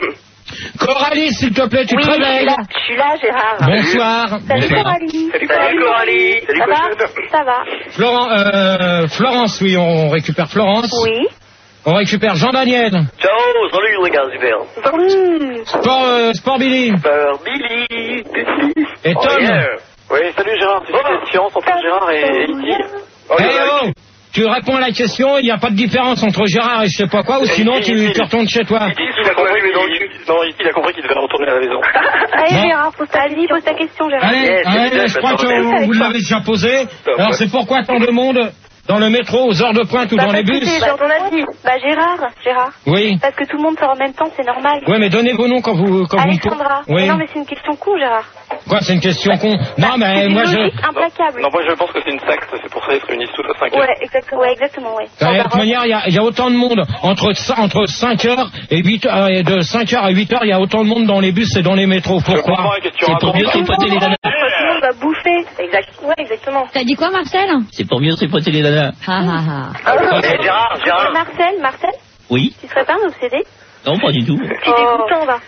S12: Coralie, s'il te plaît, tu
S13: Oui,
S12: te
S13: je suis
S12: réveilles.
S13: là, je suis là, Gérard.
S12: Bonsoir.
S13: Salut
S12: Bonsoir.
S13: Coralie.
S9: Salut Coralie. Salut
S13: Ça va?
S9: cochonne.
S13: Ça va.
S12: Florent, euh, Florence, oui, on récupère Florence.
S13: Oui.
S12: On récupère Jean-Daniel.
S11: Ciao, salut les gars, super.
S13: Mmh.
S12: Sport, euh, Sport Billy.
S11: Euh, Billy.
S12: Et
S9: Oh,
S12: Tom.
S9: yeah.
S7: Oui, salut Gérard, c'est une question entre Gérard et et Iti.
S9: Oh,
S12: Eh
S9: le mec.
S12: oh, tu réponds à la question, il n'y a pas de différence entre Gérard et je sais pas quoi, ou sinon
S7: Iti,
S12: tu,
S7: Iti.
S12: tu retournes chez toi.
S7: Iti, il a compris, mais dans le cul. Non, Iti, il a compris qu'il devait retourner à la maison.
S13: Allez,
S12: Non.
S13: Gérard, pose ta, Vas-y, pose ta question, Gérard.
S12: Allez,
S9: Yes,
S12: allez,
S9: yes,
S12: je crois
S9: yes,
S12: que
S9: yes.
S12: vous l'avez déjà posé. Alors c'est pourquoi tant de monde dans le métro aux heures de pointe ou
S13: Bah,
S12: dans les
S13: parce que
S12: bus?
S13: c'est genre on a dit. Bah, Gérard, Gérard.
S12: Oui.
S13: Parce que tout le monde sort en même temps, c'est normal.
S12: Ouais, mais donnez vos noms quand vous quand
S13: Alexandra.
S12: vous. Oui.
S13: Non, mais c'est une question con, Gérard.
S12: Quoi, c'est une question con. Non, mais
S13: C'est une
S12: moi je.
S13: logique implacable.
S7: Non, moi je pense que c'est une secte, c'est pour ça qu'ils se réunissent tous à cinq heures.
S13: Ouais, exactement, ouais, exactement, ouais.
S12: De toute manière, il y a, il y a autant de monde entre entre cinq heures et huit heures, et de cinq heures à huit heures, il y a autant de monde dans les bus et dans les métros.
S7: Je comprends
S12: Pourquoi?
S7: la question.
S3: C'est pour mieux
S7: Raconte.
S3: tripoter les nanas.
S13: Tout le monde va bouffer. Exact. Ouais, exactement.
S10: T'as dit quoi, Marcel?
S3: C'est pour mieux tripoter les nanas.
S10: Ah ah ah.
S11: Eh, Gérard,
S13: Et
S11: Gérard.
S13: Marcel, Marcel,
S3: Oui?
S13: tu serais pas un obsédé?
S3: Non, pas du tout.
S13: Tu dégoûtant, va.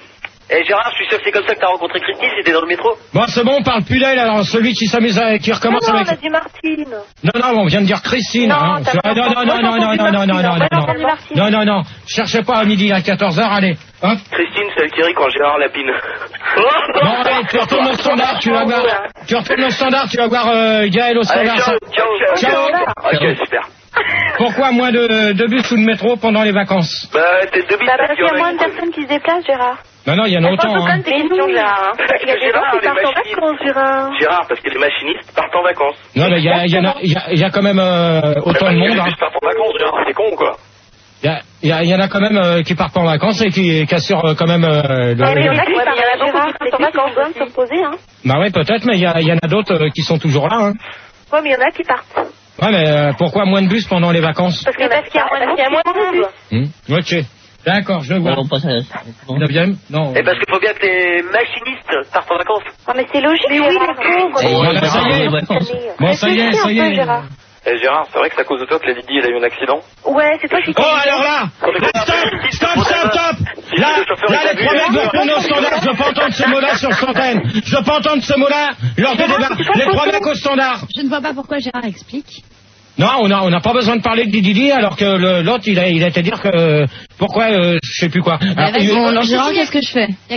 S11: Eh, Gérard, je suis sûr que c'est comme ça que t'as rencontré Christine, c'était dans le métro.
S12: Bon, c'est bon, on parle plus d'elle. Alors celui qui s'amuse, à- qui
S13: Non,
S12: recommence
S13: non,
S12: avec.
S13: on a dit Martine.
S12: Non, non, on vient de dire Christine.
S13: Non,
S12: hein.
S13: t'as pas
S12: non, non, non,
S13: entendu
S12: non, non, non,
S13: Martine,
S12: non, non, non,
S13: moi,
S12: non,
S13: j'ai
S12: non.
S13: entendu Martine.
S12: Non, non, non. Cherchez pas à midi à quatorze heures, allez. Hop.
S11: Christine, celle qui rit quand Gérard lapine.
S12: Non, allez, tu retournes au standard, tu vas voir. Tu retournes au standard, tu vas voir euh, Gaël au
S11: Allez,
S12: standard.
S11: ciao, ciao,
S12: Ciao.
S11: Ok, super.
S12: Pourquoi moins de, de bus ou de métro pendant les vacances?
S11: Bah, t'es deux bits
S13: Bah, parce qu'il y a
S11: sur
S13: moins
S11: la-
S13: de personnes qui se déplacent, Gérard.
S12: Non, non, il y en a autant.
S13: Attends,
S12: Hein.
S13: tes questions, Gérard. hein. Il y a des gens
S11: Gérard,
S13: qui
S11: les
S13: partent en
S11: machinistes.
S13: vacances, Gérard.
S11: Gérard, parce que les machinistes partent en vacances.
S12: Non, mais il y, a- il y, en a- il y, a- il y a quand même euh, autant de monde. Hein.
S7: Ils partent en vacances, Gérard, c'est con quoi.
S12: Il y, a- il y, a- il y en a quand même euh, qui partent en vacances et qui, qui assurent euh, quand même euh, le-
S13: Ouais, mais il y en
S12: le-
S13: a qui partent en vacances, qui partent en vacances, doivent se reposer, hein.
S12: Bah ouais, peut-être, mais il y, a- il y en a d'autres euh, qui sont toujours là. Hein.
S13: Ouais, mais il y en a qui partent.
S12: Ouais, mais euh, pourquoi moins de bus pendant les vacances?
S13: Parce que parce qu'il y a moins de monde.
S12: Hmm, ok. D'accord, je vois.
S3: On passe à...
S12: Neuvième, non.
S11: Et parce qu'il faut bien que les machinistes partent en vacances.
S13: Ah, mais c'est logique, mais oui, les pauvres.
S12: Bon, ça y est. Bon, ça y est, ça y est.
S9: Eh Gérard, c'est vrai que c'est à cause de toi que Lady Di, elle a eu un accident?
S13: Ouais, c'est toi qui...
S12: Oh, alors là, stop, stop, stop, stop. Là, là, les trois mecs vont retourner au standard. Je veux pas entendre ce mot-là sur l'antenne. Je veux pas entendre ce mot-là lors des débats. Les trois mecs au standard.
S10: Je ne vois pas pourquoi Gérard explique.
S12: Non, on n'a on a pas besoin de parler de Didi, alors que le- l'autre, il a, il a été dire que... Pourquoi, euh, je sais plus quoi.
S10: Bah,
S12: Alors,
S10: vas-y,
S12: il-
S10: alors Gérard, qu'est-ce que je fais?